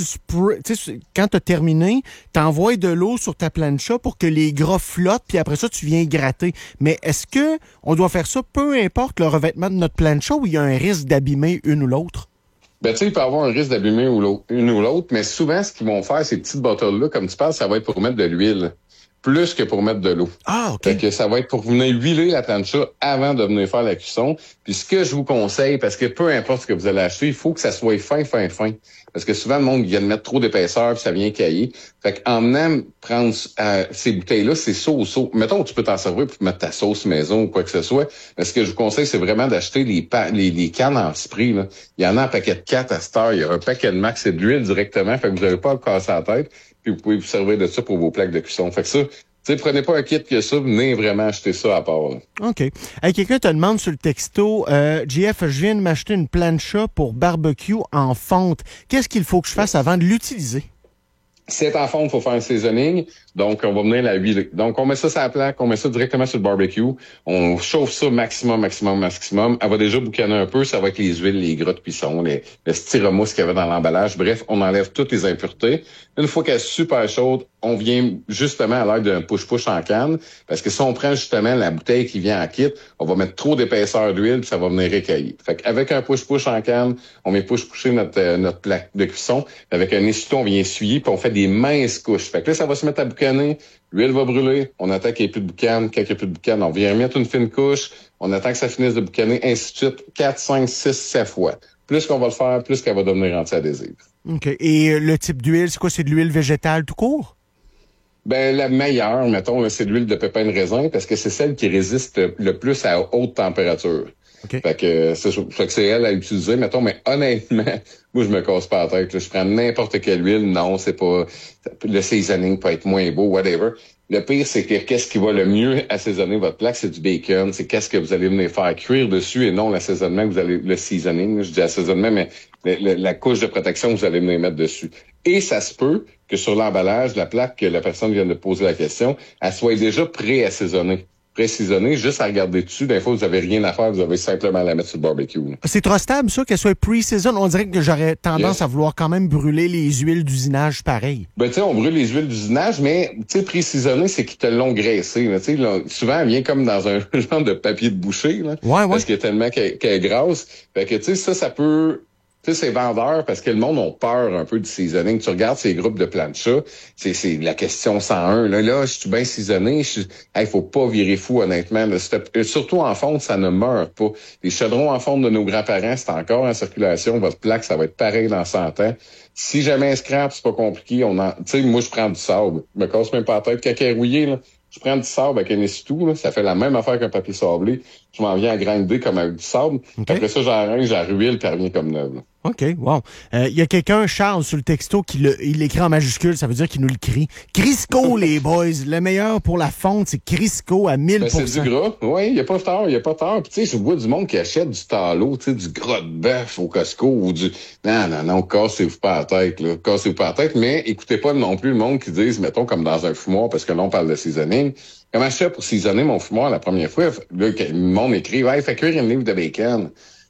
quand t'as terminé, t'envoies de l'eau sur ta plancha pour que les gras flottent, puis après ça, tu viens gratter. Mais est-ce que on doit faire ça peu importe le revêtement de notre plancha ou il y a un risque d'abîmer une ou l'autre? Ben, tu sais, il peut y avoir un risque d'abîmer une ou l'autre, mais souvent, ce qu'ils vont faire, ces petites bottles-là, comme tu parles, ça va être pour mettre de l'huile. Plus que pour mettre de l'eau. Ah, OK. Fait que ça va être pour venir huiler la plancha avant de venir faire la cuisson. Puis ce que je vous conseille, parce que peu importe ce que vous allez acheter, il faut que ça soit fin. Parce que souvent, le monde vient de mettre trop d'épaisseur puis ça vient cailler. Fait qu'en venant prendre ces bouteilles-là, c'est sauce. Mettons, tu peux t'en servir pour mettre ta sauce maison ou quoi que ce soit. Mais ce que je vous conseille, c'est vraiment d'acheter les cannes en spray. Là. Il y en a un paquet de 4 à cette heure. Il y a un paquet de max, c'est de l'huile directement. Fait que vous n'avez pas à le casser la tête. Puis vous pouvez vous servir de ça pour vos plaques de cuisson. Fait que ça, tu sais, prenez pas un kit que ça, venez vraiment acheter ça à part. Là. OK. Hey, quelqu'un te demande sur le texto, JF, je viens de m'acheter une plancha pour barbecue en fonte. Qu'est-ce qu'il faut que je fasse avant de l'utiliser? Si c'est en fonte, il faut faire un seasoning. Donc, on va venir la huiler. Donc, on met ça sur la plaque, on met ça directement sur le barbecue. On chauffe ça maximum. Elle va déjà boucaner un peu. Ça va être les huiles, les gras de cuisson, le styromousse qu'il y avait dans l'emballage. Bref, on enlève toutes les impuretés. Une fois qu'elle est super chaude, on vient justement à l'aide d'un push-push en canne. Parce que si on prend justement la bouteille qui vient en kit, on va mettre trop d'épaisseur d'huile puis ça va venir récailler. Fait qu'avec un push-push en canne, on vient push-pusher notre plaque de cuisson. Avec un essuie-tout, on vient essuyer puis on fait des minces couches. Fait que là, ça va se mettre à boucaner. L'huile va brûler. On attend qu'il n'y ait plus de boucan. Quand il n'y a plus de boucan, on vient remettre une fine couche. On attend que ça finisse de boucaner, ainsi de suite. 4, 5, 6, 7 fois. Plus qu'on va le faire, plus qu'elle va devenir anti-adhésive. OK. Et le type d'huile, c'est quoi? C'est de l'huile végétale tout court? Ben, la meilleure, mettons, c'est de l'huile de pépin de raisin parce que c'est celle qui résiste le plus à haute température. Okay. Fait que c'est elle à utiliser, mettons, mais honnêtement, moi, je me casse pas la tête. Là. Je prends n'importe quelle huile. Non, c'est pas... Le seasoning peut être moins beau, whatever. Le pire, c'est que qu'est-ce qui va le mieux assaisonner votre plaque, c'est du bacon. C'est qu'est-ce que vous allez venir faire cuire dessus et non l'assaisonnement que vous allez... Le seasoning, je dis assaisonnement, mais la couche de protection que vous allez venir mettre dessus. Et ça se peut que sur l'emballage, la plaque que la personne vient de poser la question, elle soit déjà pré-assaisonnée. Pré-saisonnée, juste à regarder dessus. Des fois, vous avez rien à faire, vous avez simplement à la mettre sur le barbecue. Là. C'est trop stable, ça, qu'elle soit pre-season. On dirait que j'aurais tendance à vouloir quand même brûler les huiles d'usinage pareil. Ben, tu sais, on brûle les huiles d'usinage, mais, tu sais, pré-saisonné, c'est qu'ils te l'ont graissé. Tu sais, souvent, elle vient comme dans un genre de papier de boucher, là. Ouais. Parce qu'il y a tellement qu'elle est grasse. Fait que, tu sais, ça peut... Tu sais, c'est vendeur parce que le monde a peur un peu du seasoning. Tu regardes ces groupes de plancha, c'est la question 101. Là, je suis bien seasonné. Faut pas virer fou, honnêtement. Là, surtout en fonte, ça ne meurt pas. Les chaudrons en fonte de nos grands-parents, c'est encore en circulation. Votre plaque, ça va être pareil dans 100 ans. Si jamais un scrap, c'est pas compliqué. Tu sais, moi, je prends du sable. Je me casse même pas la tête. Quand elle est rouillée, là, je prends du sable avec un essuie-tout, là, ça fait la même affaire qu'un papier sablé. Je m'en viens à grinder comme avec du sable. Okay. Après ça, j'arrange, j'arruile, puis elle revient comme neuve. Là. OK, wow. Il y a quelqu'un, Charles, sur le texto, il l'écrit en majuscule, ça veut dire qu'il nous le crie. Crisco, les boys, le meilleur pour la fonte, c'est Crisco à 1000%. Ben, c'est du gras, oui, il n'y a pas tard. Puis tu sais, je vois du monde qui achète du talot, tu sais, du gras de bœuf au Costco ou du... Non, cassez-vous pas la tête, là. Cassez-vous pas la tête, mais écoutez pas non plus le monde qui dise, mettons, comme dans un fumoir, parce que là, on parle de seasoning. Comment je fais pour seasonner mon fumoir la première fois? Là, le monde écrit, ouais, fait cuire une livre de bacon.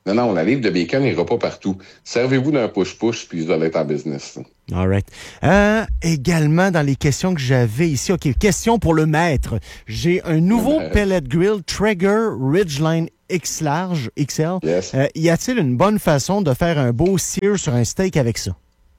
Non, la livre de bacon n'ira pas partout. Servez-vous d'un push-push, puis vous allez être en business. All right. Également, dans les questions que j'avais ici, OK, question pour le maître. J'ai un nouveau pellet grill Traeger Ridgeline X large, XL. Yes. Y a-t-il une bonne façon de faire un beau sear sur un steak avec ça?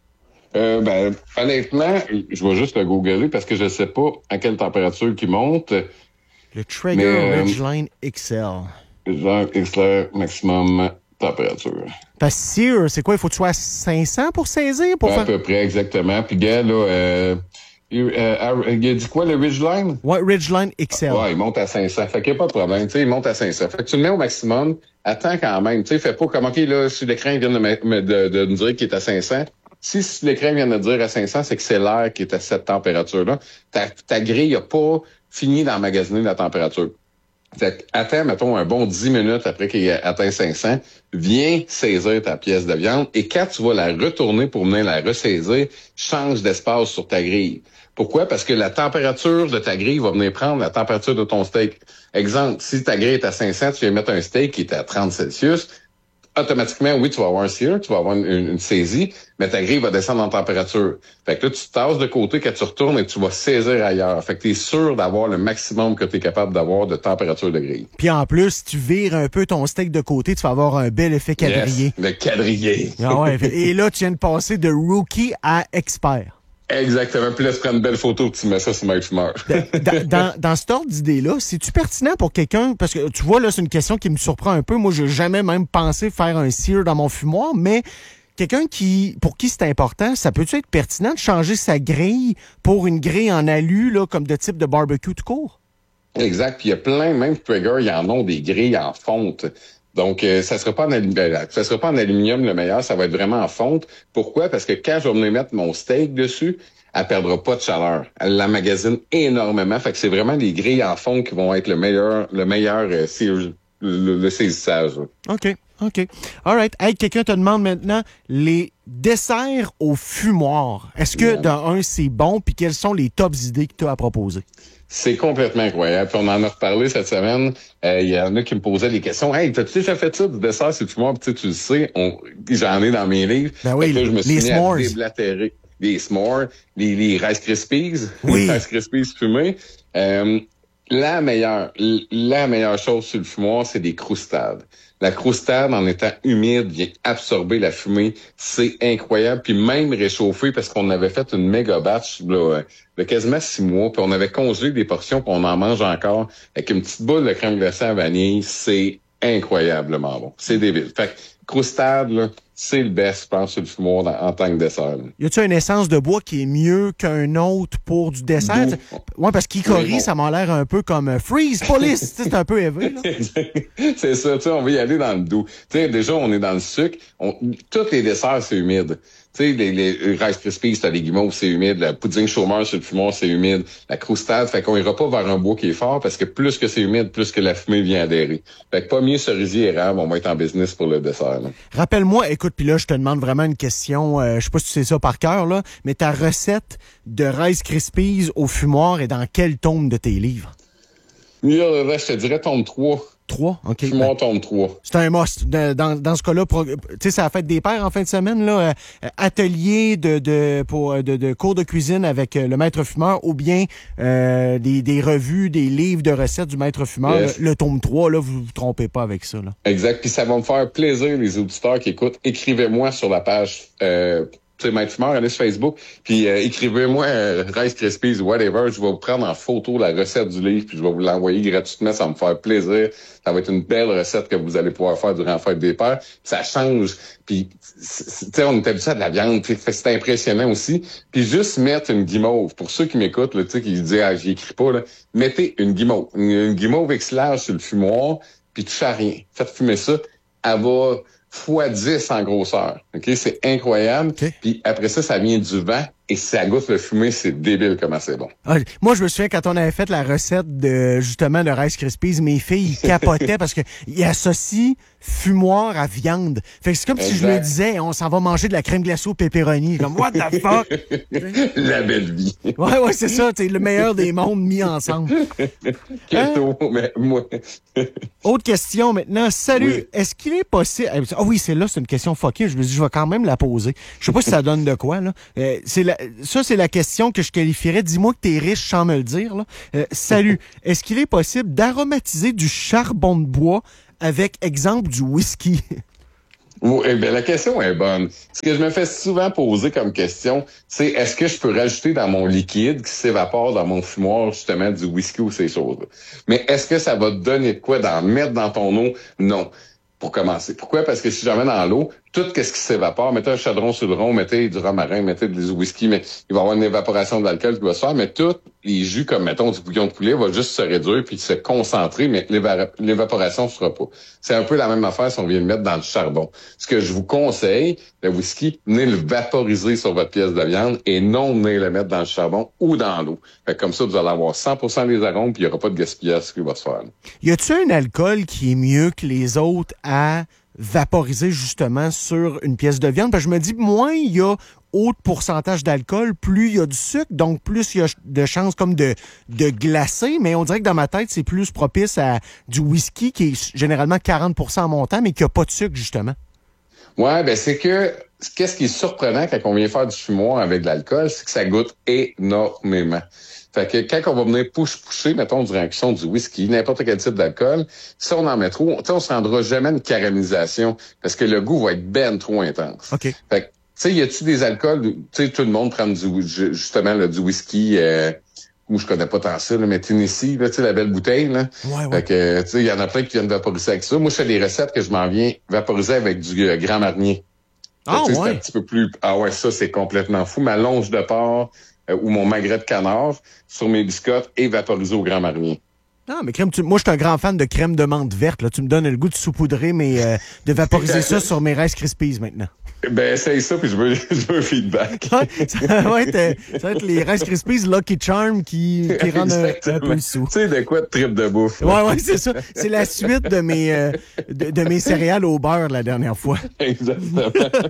Honnêtement, je vais juste le googler parce que je sais pas à quelle température qu'il monte. Le Traeger Ridgeline XL. Ridgeline XL maximum température. Parce que sear, c'est quoi? Il faut que tu sois à 500 pour saisir? À peu près, exactement. Puis gars, là, il a dit quoi, le Ridgeline? Ouais, Ridgeline XL. Ouais, il monte à 500. Fait qu'il n'y a pas de problème. Tu sais, il monte à 500. Fait que tu le mets au maximum. Attends quand même. Tu sais, fais pas comme, OK, là, si l'écran vient de me dire qu'il est à 500. Si l'écran vient de dire à 500, c'est que c'est l'air qui est à cette température-là. Ta grille n'a pas fini d'emmagasiner la température. Fait que, attends, mettons, un bon 10 minutes après qu'il ait atteint 500, viens saisir ta pièce de viande et quand tu vas la retourner pour venir la ressaisir, change d'espace sur ta grille. Pourquoi? Parce que la température de ta grille va venir prendre la température de ton steak. Exemple, si ta grille est à 500, tu viens mettre un steak qui est à 30 Celsius, automatiquement, oui, tu vas avoir un sear, tu vas avoir une saisie, mais ta grille va descendre en température. Fait que là, tu te tasses de côté quand tu retournes et tu vas saisir ailleurs. Fait que tu es sûr d'avoir le maximum que tu es capable d'avoir de température de grille. Puis en plus, si tu vires un peu ton steak de côté, tu vas avoir un bel effet quadrillé. Yes, le quadrillé. Ah ouais, et là, tu viens de passer de rookie à expert. Exactement. Puis là, tu prends une belle photo et tu mets ça sur MyFumeur. Dans cet ordre d'idée-là, c'est-tu pertinent pour quelqu'un? Parce que tu vois, là, c'est une question qui me surprend un peu. Moi, j'ai jamais même pensé faire un sear dans mon fumoir, mais quelqu'un pour qui c'est important, ça peut-tu être pertinent de changer sa grille pour une grille en alu, là, comme de type de barbecue tout court? Exact. Puis il y a plein, même Traeger, ils en ont des grilles en fonte. Donc, ça sera pas en aluminium le meilleur, ça va être vraiment en fonte. Pourquoi? Parce que quand je vais venir mettre mon steak dessus, elle perdra pas de chaleur. Elle l'emmagasine énormément. Fait que c'est vraiment les grilles en fonte qui vont être le meilleur saisissage. OK. All right. Hey, quelqu'un te demande maintenant les desserts au fumoir. Est-ce que, c'est bon? Puis quelles sont les tops idées que tu as à proposer? C'est complètement incroyable. Puis on en a reparlé cette semaine. Il y en a qui me posaient des questions. Hey, t'as-tu déjà fait ça, du dessert sur le fumoir? Puis tu le sais, j'en ai dans mes livres. Ben oui, là, je me suis les mis s'mores. à déblatérer. Les s'mores, les Rice Krispies. Oui. Les Rice Krispies fumés. La meilleure chose sur le fumoir, c'est des croustades. La croustade, en étant humide, vient absorber la fumée. C'est incroyable. Puis même réchauffer, parce qu'on avait fait une méga batch là, de quasiment 6 mois, puis on avait congelé des portions, puis on en mange encore. Avec une petite boule de crème glacée à vanille, c'est incroyablement bon. C'est débile. Fait que croustade, là, c'est le best, je pense, sur le fumoir en tant que dessert. Là. Y a-tu une essence de bois qui est mieux qu'un autre pour du dessert? Ouais, parce qu'Hickory, ça m'a l'air un peu comme Freeze Police. C'est un peu élevé, là. C'est ça, tu sais, on va y aller dans le doux. Tu sais, déjà, on est dans le sucre. Tous les desserts, c'est humide. Tu sais, les Rice Krispies, t'as les guimauves, c'est humide. La pudding chômeur sur le fumoir, c'est humide. La croustade, fait qu'on ira pas vers un bois qui est fort parce que plus que c'est humide, plus que la fumée vient adhérer. Fait que pas mieux cerisier érable, on va être en business pour le dessert. Là. Rappelle-moi, écoute, puis là, je te demande vraiment une question, je sais pas si tu sais ça par cœur, là, mais ta recette de Rice Krispies au fumoir est dans quel tome de tes livres? Là, je te dirais tome 3. 3? OK. Fumoir tome 3. C'est un must. Dans ce cas-là, tu sais, ça a fait des pairs en fin de semaine, là. Atelier de cours de cuisine avec le maître fumeur ou bien des revues, des livres de recettes du maître fumeur. Yes. Le tome 3, là, vous vous trompez pas avec ça, là. Exact. Puis ça va me faire plaisir, les auditeurs qui écoutent. Écrivez-moi sur la page Maître Fumeur, allez sur Facebook, puis écrivez-moi Rice Krispies, whatever, je vais vous prendre en photo la recette du livre, puis je vais vous l'envoyer gratuitement, ça va me faire plaisir. Ça va être une belle recette que vous allez pouvoir faire durant la fête des pères. Ça change, puis tu sais, on est habitué à de la viande, puis c'est impressionnant aussi. Puis juste mettre une guimauve, pour ceux qui m'écoutent, tu sais, qui se disent, j'y écris pas, là, mettez une guimauve. Une guimauve X large sur le fumoir, puis touchez à rien. Faites fumer ça, elle va x10 en grosseur. OK? C'est incroyable. Okay. Puis après ça, ça vient du vent et ça goûte le fumé, c'est débile comment c'est bon. Ah, moi, je me souviens quand on avait fait la recette de justement de Rice Krispies, mes filles ils capotaient parce que ils associent fumoir à viande. Fait que c'est comme si je leur disais, on s'en va manger de la crème glacée au pepperoni. Comme, what the fuck? La belle vie. Ouais, c'est ça. C'est le meilleur des mondes mis ensemble. Keto, mais moi... Autre question maintenant. Salut, Oui. est-ce qu'il est possible... Ah oui, c'est une question fuckée. Je me dis, je vais quand même la poser. Je sais pas si ça donne de quoi, là. Ça, c'est la question que je qualifierais. Dis-moi que t'es riche sans me le dire, là. Salut, est-ce qu'il est possible d'aromatiser du charbon de bois avec, exemple, du whisky? Oui, la question est bonne. Ce que je me fais souvent poser comme question, c'est est-ce que je peux rajouter dans mon liquide qui s'évapore dans mon fumoir justement du whisky ou ces choses-là? Mais est-ce que ça va te donner de quoi d'en mettre dans ton eau? Non. Pour commencer. Pourquoi? Parce que si j'en mets dans l'eau, tout ce qui s'évapore, mettez un chadron sur le rond, mettez du romarin, mettez du whisky, mais il va y avoir une évaporation de l'alcool qui va se faire, mais tous les jus, comme mettons du bouillon de poulet, va juste se réduire puis se concentrer, mais l'évaporation ne se fera pas. C'est un peu la même affaire si on vient le mettre dans le charbon. Ce que je vous conseille, le whisky, venez le vaporiser sur votre pièce de viande et non venez le mettre dans le charbon ou dans l'eau. Fait que comme ça, vous allez avoir 100% des arômes puis il n'y aura pas de gaspillage qui va se faire. Là. Y a-tu un alcool qui est mieux que les autres à vaporiser justement sur une pièce de viande? Parce que je me dis, moins il y a haut pourcentage d'alcool, plus il y a du sucre, donc plus il y a de chances comme de glacer, mais on dirait que dans ma tête, c'est plus propice à du whisky qui est généralement 40% en montant, mais qui n'a pas de sucre, justement. Ouais, ben c'est que qu'est-ce qui est surprenant quand on vient faire du fumoir avec de l'alcool, c'est que ça goûte énormément. Fait que quand on va venir pusher, mettons, durant la cuisson du whisky, n'importe quel type d'alcool, si on en met trop, on se rendra jamais une caramélisation parce que le goût va être ben trop intense. OK. Fait que, tu sais, y a-tu des alcools, tu sais, tout le monde prend justement du whisky, où je connais pas tant ça, là, mais Tennessee, là, tu sais, la belle bouteille, là. Ouais. Fait que, tu sais, il y en a plein qui viennent vaporiser avec ça. Moi, je fais des recettes que je m'en viens vaporiser avec du Grand Marnier. Ah, ouais. ouais. C'est un petit peu plus, ouais, ça, c'est complètement fou. Ma longe de porc, ou mon magret de canard sur mes biscottes et vaporisé au Grand Marnier. Non, mais crème, moi, je suis un grand fan de crème de menthe verte. Là. Tu me donnes le goût de saupoudrer, mais de vaporiser ça sur mes Rice Krispies maintenant. Ben, essaye ça, puis je veux un feedback. Ça va être les Rice Krispies Lucky Charm qui rendent un peu sous. Tu sais, de quoi de trip de bouffe. Ouais, c'est ça. C'est la suite de mes céréales au beurre la dernière fois. Exactement.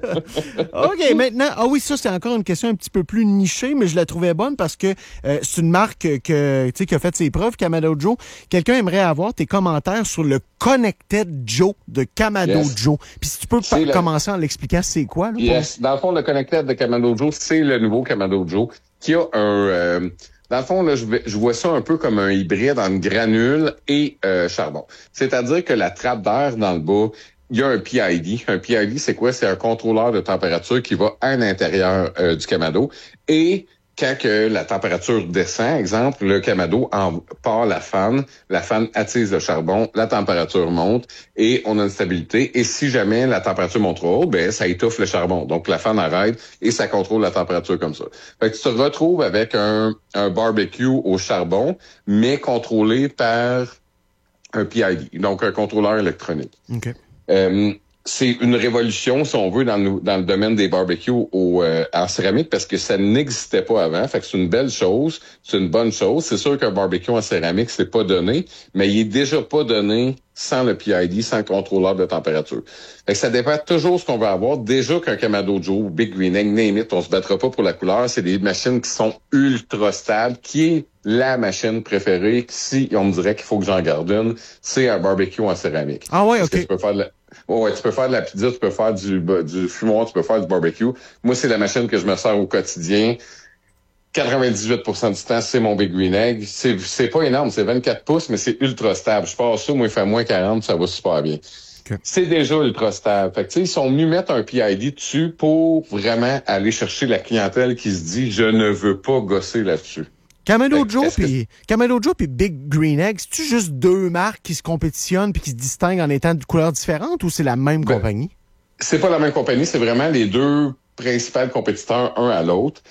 OK, maintenant, oui, ça, c'est encore une question un petit peu plus nichée, mais je la trouvais bonne parce que c'est une marque qui a fait ses preuves, Kamado Joe. Quelqu'un aimerait avoir tes commentaires sur le Connected Joe de Kamado Joe. Puis si tu peux commencer en l'expliquant, c'est quoi? Là, yes. Dans le fond, le Connected de Kamado Joe, c'est le nouveau Kamado Joe qui a un... dans le fond, là, je vois ça un peu comme un hybride entre granule et charbon. C'est-à-dire que la trappe d'air dans le bas, il y a un PID. Un PID, c'est quoi? C'est un contrôleur de température qui va à l'intérieur du Kamado. Et quand que la température descend, exemple, le Kamado part la fan attise le charbon, la température monte et on a une stabilité. Et si jamais la température monte trop haut, ben ça étouffe le charbon. Donc la fan arrête et ça contrôle la température comme ça. Fait que tu te retrouves avec un barbecue au charbon, mais contrôlé par un PID, donc un contrôleur électronique. OK. C'est une révolution, si on veut, dans le domaine des barbecues en céramique, parce que ça n'existait pas avant. Fait que c'est une belle chose, c'est une bonne chose. C'est sûr qu'un barbecue en céramique, c'est pas donné, mais il est déjà pas donné sans le PID, sans le contrôleur de température. Fait que ça dépend toujours ce qu'on va avoir. Déjà qu'un Kamado Joe, Big Green Egg, name it, on se battra pas pour la couleur. C'est des machines qui sont ultra stables, qui est la machine préférée. Si on me dirait qu'il faut que j'en garde une, c'est un barbecue en céramique. Ah ouais, OK. Tu peux faire tu peux faire de la pizza, tu peux faire du fumoir, tu peux faire du barbecue. Moi, c'est la machine que je me sers au quotidien. 98% du temps, c'est mon Big Green Egg. C'est pas énorme, c'est 24 pouces, mais c'est ultra stable. Je passe ça, moi, il fait moins 40, ça va super bien. Okay. C'est déjà ultra stable. Fait que, tu sais, ils sont venus mettre un PID dessus pour vraiment aller chercher la clientèle qui se dit « je ne veux pas gosser là-dessus ». Kamado Joe puis Big Green Egg, c'est-tu juste deux marques qui se compétitionnent puis qui se distinguent en étant de couleurs différentes ou c'est la même compagnie? C'est pas la même compagnie, c'est vraiment les deux principaux compétiteurs un à l'autre.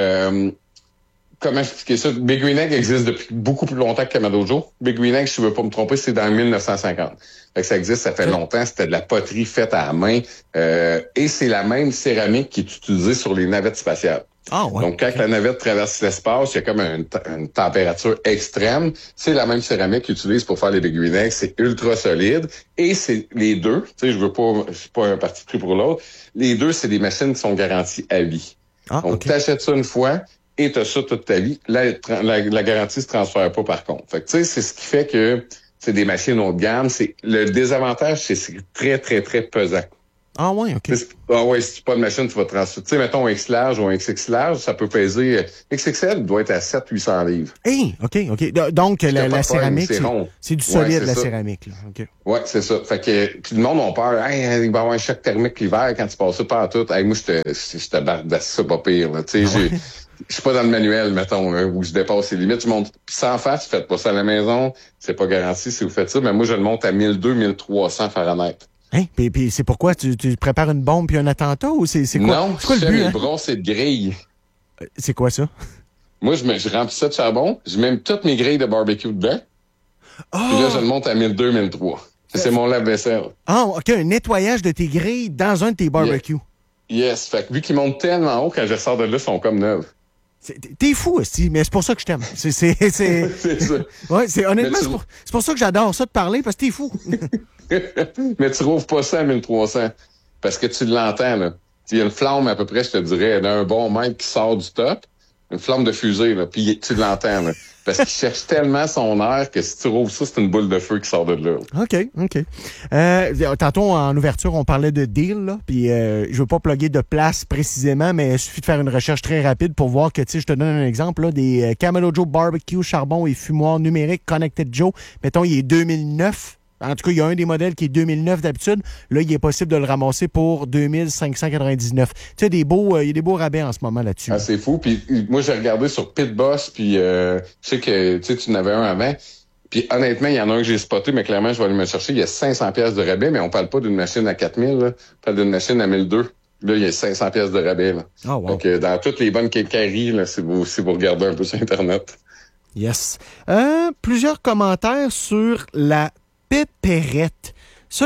Comment expliquer ça? Big Green Egg existe depuis beaucoup plus longtemps que Kamado Joe. Big Green Egg, si je ne veux pas me tromper, c'est dans 1950. Fait que ça existe, ça fait longtemps. C'était de la poterie faite à la main. Et c'est la même céramique qui est utilisée sur les navettes spatiales. Ah, ouais. Donc, quand la navette traverse l'espace, il y a comme une température extrême. C'est la même céramique qu'ils utilisent pour faire les biguines. C'est ultra solide. Et c'est les deux. Tu sais, je suis pas un parti pris pour l'autre. Les deux, c'est des machines qui sont garanties à vie. Ah, donc, t'achètes ça une fois et t'as ça toute ta vie. La garantie se transfère pas, par contre. Fait que, tu sais, c'est ce qui fait que c'est des machines haut de gamme. Le désavantage, c'est très, très, très pesant. Ah ouais, OK. Ah ouais, si tu n'as pas de machine, tu vas transférer. Tu sais, mettons un X large ou un XX large, ça peut peser... XXL doit être à 700-800 livres. Hey, OK. Donc, la céramique, c'est du solide, la ça. céramique. Là. Okay. Ouais, c'est ça. Fait que puis le monde a peur. Hey, il va y avoir un choc thermique l'hiver quand tu passes ça par tout. Hey, moi, je te bardasse ça pas pire. Tu sais, je suis pas dans le manuel, mettons, où je dépasse les limites. Je monte sans face, faites pas ça à la maison. C'est pas garanti si vous faites ça. Mais moi, je le monte à 1200-1300 Fahrenheit. Hein? Puis c'est pourquoi? Tu prépares une bombe puis un attentat ou c'est quoi? Non, c'est quoi le but? Mes brosses de grille. C'est quoi ça? Moi, je remplis ça de charbon, je mets toutes mes grilles de barbecue dedans. Oh! Puis là, je le monte à 1200-1300. C'est mon lave-vaisselle. Ah, OK, un nettoyage de tes grilles dans un de tes barbecues. Yes. Fait que vu qu'ils montent tellement haut, quand je sors de là, ils sont comme neuves. T'es fou aussi, mais c'est pour ça que je t'aime. C'est ça. Ouais, honnêtement, c'est pour ça que j'adore ça de parler, parce que t'es fou. Mais tu trouves pas ça à 1300. Parce que tu l'entends, là. Il y a une flamme, à peu près, je te dirais, d'un bon mètre qui sort du top. Une flamme de fusée, là. Puis tu l'entends, là. Parce qu'il cherche tellement son air que si tu rouvres ça, c'est une boule de feu qui sort de là. OK. Tantôt, en ouverture, on parlait de deal, là. Puis je veux pas plugger de place précisément, mais il suffit de faire une recherche très rapide pour voir que, tu sais, je te donne un exemple, là, des Camelo Joe Barbecue, charbon et fumoir numérique Connected Joe. Mettons, il est 2009. En tout cas, il y a un des modèles qui est 2009 d'habitude. Là, il est possible de le ramasser pour 2599. Tu sais, il y a des beaux rabais en ce moment là-dessus. Ah, c'est fou. Puis moi, j'ai regardé sur Pitboss, puis je sais que tu en avais un avant. Puis honnêtement, il y en a un que j'ai spoté, mais clairement, je vais aller me chercher. Il y a 500 pièces de rabais, mais on parle pas d'une machine à 4000, là. On parle d'une machine à 1200. Là, il y a 500 pièces de rabais, là. Oh, wow. Donc, dans toutes les bonnes quincailleries, là, si vous regardez un peu sur Internet. Yes. Plusieurs commentaires sur la pépérette. Ça,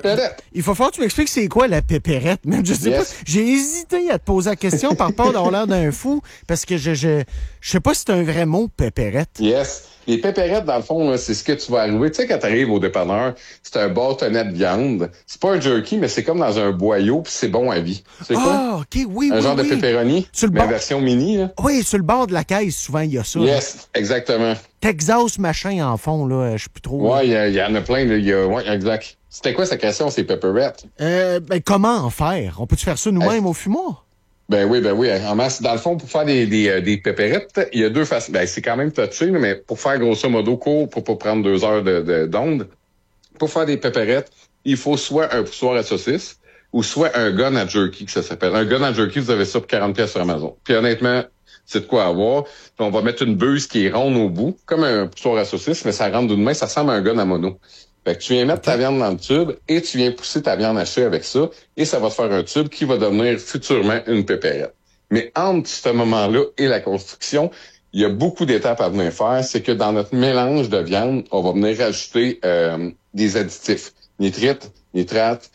il faut falloir que tu m'expliques c'est quoi la pépérette. Même je sais pas. J'ai hésité à te poser la question par peur d'avoir l'air d'un fou parce que je sais pas si c'est un vrai mot, pépérette. Yes. Les pépérettes, dans le fond, là, c'est ce que tu vas arriver. Tu sais, quand tu arrives au dépanneur, c'est un bâtonnet de viande. C'est pas un jerky, mais c'est comme dans un boyau, puis c'est bon à vie. C'est quoi? Ah, OK, oui, un genre de pepperoni, mais version mini. Là. Oui, sur le bord de la caisse, souvent, il y a ça. Yes, exactement. Texas machin en fond, là, je sais plus trop. Ouais, il y en a plein. Ouais, exact. C'était quoi sa question, ces pepperettes? Comment en faire? On peut-tu faire ça nous-mêmes au fumoir? Ben oui. En masse, dans le fond, pour faire des pépérettes, il y a deux façons. Ben, c'est quand même touché, mais pour faire grosso modo court, pour pas prendre 2 heures d'onde, pour faire des pépérettes, il faut soit un poussoir à saucisse ou soit un gun à jerky, que ça s'appelle. Un gun à jerky, vous avez ça pour 40$ sur Amazon. Puis honnêtement, c'est de quoi avoir. Puis on va mettre une buse qui est ronde au bout, comme un poussoir à saucisse, mais ça rentre d'une main, ça ressemble à un gun à mono. Fait que tu viens mettre ta viande dans le tube et tu viens pousser ta viande hachée avec ça et ça va te faire un tube qui va devenir futurement une pépérette. Mais entre ce moment-là et la construction, il y a beaucoup d'étapes à venir faire. C'est que dans notre mélange de viande, on va venir rajouter des additifs. Nitrates,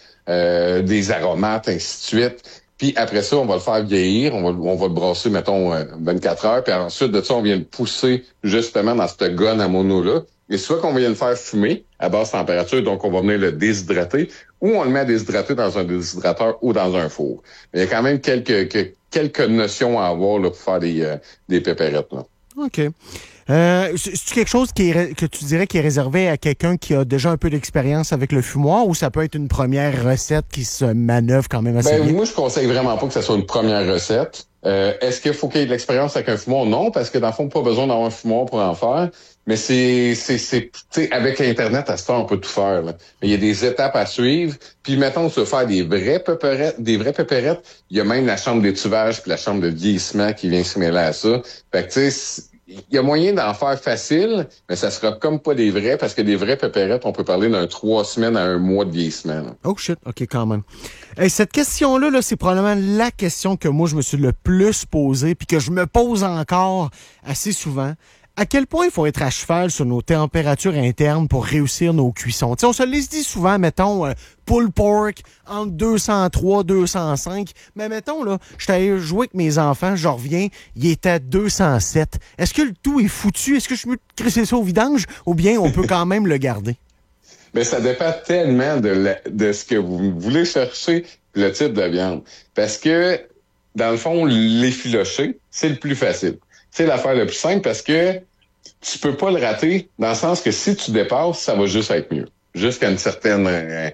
des aromates, ainsi de suite. Puis après ça, on va le faire vieillir, on va le brasser, mettons, 24 heures. Puis ensuite de ça, on vient le pousser justement dans cette gonne à mono-là. Et soit qu'on vient le faire fumer à basse température, donc on va venir le déshydrater, ou on le met à déshydrater dans un déshydrateur ou dans un four. Mais il y a quand même quelques notions à avoir là, pour faire des pépérettes. Là. OK. C'est quelque chose que tu dirais qui est réservé à quelqu'un qui a déjà un peu d'expérience avec le fumoir ou ça peut être une première recette qui se manœuvre quand même assez bien? Moi, je conseille vraiment pas que ça soit une première recette. Est-ce qu'il faut qu'il y ait de l'expérience avec un fumoir? Non, parce que dans le fond, pas besoin d'avoir un fumoir pour en faire. Mais c'est avec Internet, à ce temps, on peut tout faire. Là. Mais il y a des étapes à suivre. Puis, mettons, tu veux faire des vraies pépérettes, il y a même la chambre d'étuvage puis la chambre de vieillissement qui vient se mêler à ça. Fait que, tu sais, il y a moyen d'en faire facile, mais ça sera comme pas des vrais, parce que des vraies pépérettes, on peut parler d'un 3 semaines à 1 mois de vieillissement. Là. Oh shit, OK, quand même. Hey, cette question-là, là, c'est probablement la question que moi, je me suis le plus posée, puis que je me pose encore assez souvent. À quel point il faut être à cheval sur nos températures internes pour réussir nos cuissons? T'sais, on se les dit souvent, mettons, pulled pork entre 203, 205. Mais mettons, là, je suis allé jouer avec mes enfants, je reviens, il était à 207. Est-ce que le tout est foutu? Est-ce que je peux crisser ça au vidange ou bien on peut quand même le garder? Ben, ça dépend tellement de ce que vous voulez chercher, le type de viande. Parce que, dans le fond, l'effiloché, c'est le plus facile. C'est l'affaire la plus simple parce que tu peux pas le rater dans le sens que si tu dépasses, ça va juste être mieux. Jusqu'à une certaine...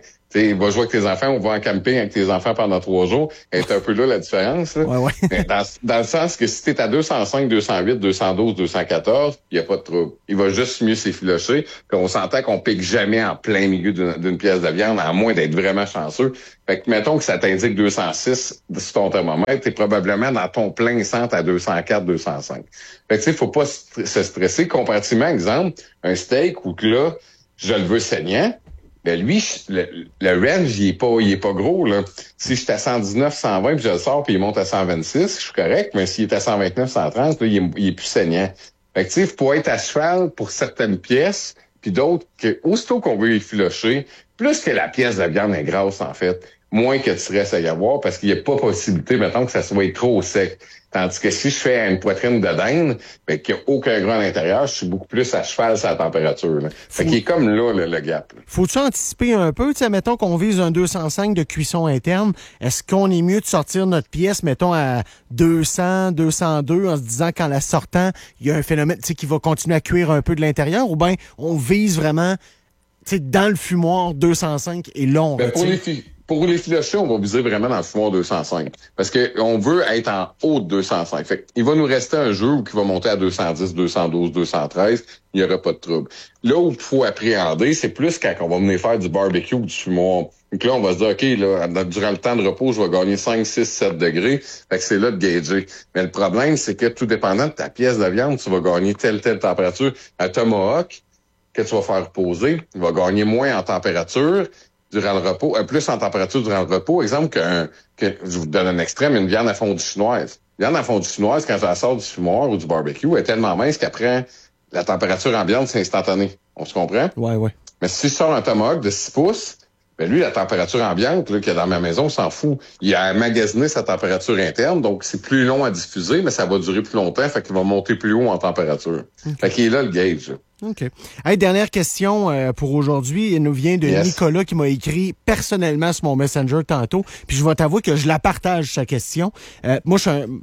va jouer avec tes enfants, on va en camping avec tes enfants pendant 3 jours. C'est un peu là la différence. Là. Ouais. Dans le sens que si t'es à 205, 208, 212, 214, il n'y a pas de trouble. Il va juste mieux s'effilocher. Puis on s'entend qu'on pique jamais en plein milieu d'une pièce de viande, à moins d'être vraiment chanceux. Fait que mettons que ça t'indique 206 sur ton thermomètre, t'es probablement dans ton plein centre à 204, 205. Fait que tu sais, faut pas se stresser. Comparativement, exemple, un steak où là, je le veux saignant, ben lui, le range, il est pas gros, là. Si je suis à 119, 120, puis je le sors, puis il monte à 126, je suis correct, mais s'il est à 129, 130, là, il est plus saignant. Fait que, tu sais, faut être à cheval pour certaines pièces, puis d'autres que, aussitôt qu'on veut effilocher, plus que la pièce de viande est grasse, en fait, moins que tu restes à y avoir, parce qu'il n'y a pas possibilité, mettons, que ça soit trop sec. Tandis que si je fais une poitrine de dinde, ben, qu'il n'y a aucun gras à l'intérieur, je suis beaucoup plus à cheval sur la température. Là. Fait qu'il est comme là, le gap. Là. Faut-tu anticiper un peu? Tu sais, mettons qu'on vise un 205 de cuisson interne. Est-ce qu'on est mieux de sortir notre pièce, mettons, à 200, 202, en se disant qu'en la sortant, il y a un phénomène, tu sais, qui va continuer à cuire un peu de l'intérieur? Ou bien on vise vraiment, tu sais, dans le fumoir 205 et là, on retire? Pour les filochés, on va viser vraiment dans le fumoir 205. Parce que on veut être en haut de 205. Fait il va nous rester un jeu qui va monter à 210, 212, 213. Il n'y aura pas de trouble. Là où il faut appréhender, c'est plus quand on va venir faire du barbecue ou du fumoir. Donc là, on va se dire, OK, là, durant le temps de repos, je vais gagner 5, 6, 7 degrés. Fait que c'est là de gager. Mais le problème, c'est que tout dépendant de ta pièce de viande, tu vas gagner telle température. Un tomahawk que tu vas faire reposer, il va gagner moins en température durant le repos, plus en température durant le repos. Exemple, que je vous donne un extrême, une viande à fondue chinoise. Une viande à fondue chinoise, quand je la sors du fumoir ou du barbecue, elle est tellement mince qu'après, la température ambiante, c'est instantané. On se comprend? Ouais. Mais si je sors un tomahawk de 6 pouces, ben lui, la température ambiante là, qu'il y a dans ma maison, on s'en fout. Il a magasiné sa température interne, donc c'est plus long à diffuser, mais ça va durer plus longtemps, fait qu'il va monter plus haut en température. Okay. Fait qu'il est là le gauge. Là. OK. Hey, dernière question pour aujourd'hui. Elle nous vient de Nicolas qui m'a écrit personnellement sur mon Messenger tantôt. Puis je vais t'avouer que je la partage, sa question. Moi,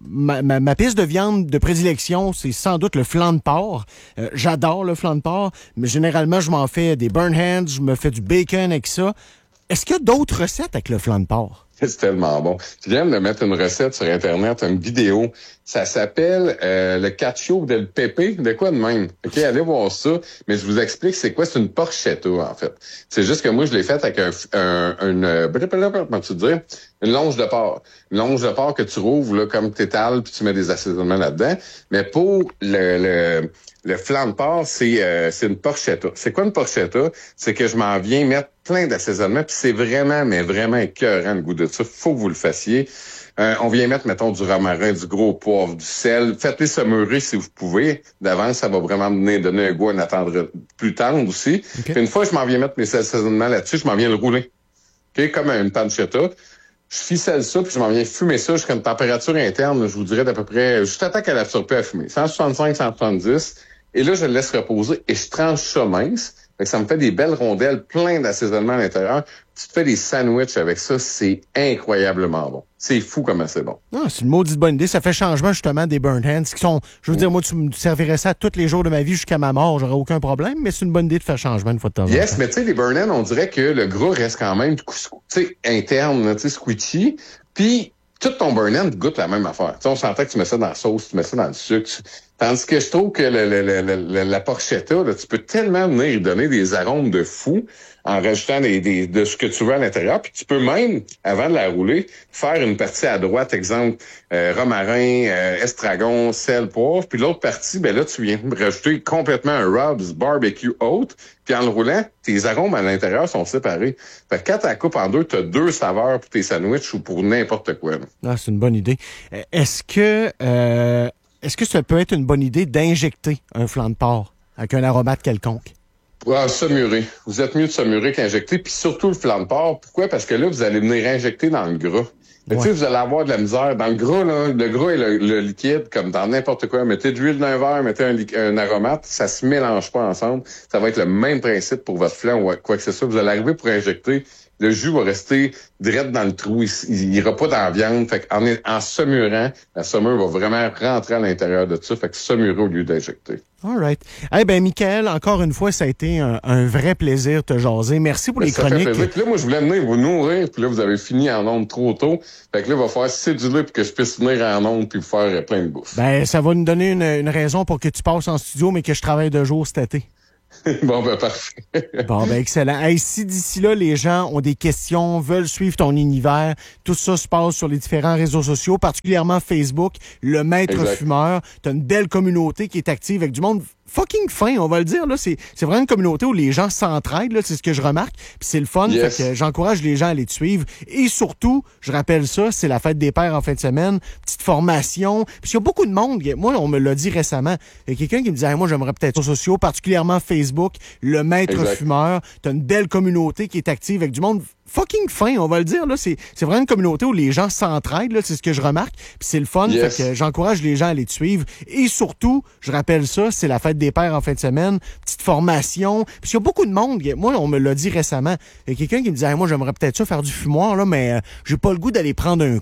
ma piste de viande de prédilection, c'est sans doute le flanc de porc. J'adore le flanc de porc, mais généralement, je m'en fais des burn hands, je me fais du bacon avec ça. Est-ce qu'il y a d'autres recettes avec le flanc de porc? C'est tellement bon. Je viens de mettre une recette sur Internet, une vidéo. Ça s'appelle le cacio del pepe, de quoi de même. OK, allez voir ça. Mais je vous explique c'est quoi. C'est une porchetta, en fait. C'est juste que moi, je l'ai faite avec comment tu dis? Une longe de porc. Une longe de porc que tu rouvres là, comme t'étales, puis tu mets des assaisonnements là-dedans. Mais pour le flanc de porc, c'est une porchetta. C'est quoi une porchetta? C'est que je m'en viens mettre plein d'assaisonnements, puis c'est vraiment, mais vraiment écœurant le goût de ça. Faut que vous le fassiez. On vient mettre, mettons, du romarin, du gros poivre, du sel. Faites-les samourer si vous pouvez. D'avance, ça va vraiment donner un goût à attendre plus tendre aussi. Okay. Puis une fois que je m'en viens mettre mes assaisonnements là-dessus, je m'en viens le rouler. Okay? Comme une pancetta. Je ficelle ça, puis je m'en viens fumer ça jusqu'à une température interne, je vous dirais d'à peu près, juste à temps qu'elle a absorbé à fumer. 165, 170. Et là, je le laisse reposer et je tranche ça mince. Fait que ça me fait des belles rondelles, plein d'assaisonnement à l'intérieur. Tu te fais des sandwichs avec ça, c'est incroyablement bon. C'est fou comment c'est bon. Ah, c'est une maudite bonne idée. Ça fait changement justement des burn hands qui sont, je veux dire, moi, tu me servirais ça tous les jours de ma vie jusqu'à ma mort, j'aurais aucun problème, mais c'est une bonne idée de faire changement une fois de temps en temps. Yes, mais tu sais, les burn hands, on dirait que le gras reste quand même, tu sais, interne, tu sais, squishy. Puis, tout ton burn hand goûte la même affaire. Tu sais, on s'entend que tu mets ça dans la sauce, tu mets ça dans le sucre. Tandis que je trouve que la porchetta, là, tu peux tellement venir donner des arômes de fou en rajoutant de ce que tu veux à l'intérieur. Puis tu peux même, avant de la rouler, faire une partie à droite, exemple, romarin, estragon, sel, poivre. Puis l'autre partie, ben là, tu viens rajouter complètement un rubs barbecue haute. Puis en le roulant, tes arômes à l'intérieur sont séparés. Fait que quand tu la coupes en deux, tu as 2 saveurs pour tes sandwichs ou pour n'importe quoi. Ah, c'est une bonne idée. Est-ce que... Est-ce que ça peut être une bonne idée d'injecter un flanc de porc avec un aromate quelconque? Saumurer. Vous êtes mieux de saumurer qu'injecter, puis surtout le flanc de porc. Pourquoi? Parce que là, vous allez venir injecter dans le gras. Mais tu sais, vous allez avoir de la misère. Dans le gras, là, le gras et le liquide, comme dans n'importe quoi. Mettez de l'huile dans un verre, mettez un aromate, ça se mélange pas ensemble. Ça va être le même principe pour votre flan ou quoi que ce soit. Vous allez arriver pour injecter, le jus va rester direct dans le trou. Il ira pas dans la viande. Fait en saumurant, la saumure va vraiment rentrer à l'intérieur de ça. Fait que saumurer au lieu d'injecter. All right. Eh bien, Michael, encore une fois, ça a été un vrai plaisir de te jaser. Merci pour les chroniques. Ça fait plaisir. Puis là, moi, je voulais venir vous nourrir, puis là, vous avez fini en ondes trop tôt. Fait que là, il va falloir céduler pour que je puisse venir en ondes puis vous faire plein de bouffe. Ben, ça va nous donner une raison pour que tu passes en studio, mais que je travaille 2 jours cet été. Bon, ben, parfait. Bon, ben, excellent. Hey, si d'ici là, les gens ont des questions, veulent suivre ton univers, tout ça se passe sur les différents réseaux sociaux, particulièrement Facebook, Le Maître Fumeur. T'as une belle communauté qui est active avec du monde fucking fin, on va le dire. Là, c'est vraiment une communauté où les gens s'entraident, là, c'est ce que je remarque. Puis c'est le fun, yes. Fait que j'encourage les gens à aller te suivre. Et surtout, je rappelle ça, c'est la fête des pères en fin de semaine, petite formation. Puis il y a beaucoup de monde, moi, on me l'a dit récemment, il y a quelqu'un qui me disait, hey, moi, j'aimerais peut-être sur sociaux, particulièrement Facebook, Le Maître Fumeur. T'as une belle communauté qui est active avec du monde fucking fin, on va le dire. Là, c'est vraiment une communauté où les gens s'entraident, là, c'est ce que je remarque. Puis c'est le fun, yes. Fait que j'encourage les gens à aller te suivre. Et surtout, je rappelle ça, c'est la fête des pères en fin de semaine, petite formation. Puis il y a beaucoup de monde, moi, on me l'a dit récemment, il y a quelqu'un qui me disait, hey, moi, j'aimerais peut-être ça faire du fumoir, là, mais j'ai pas le goût d'aller prendre un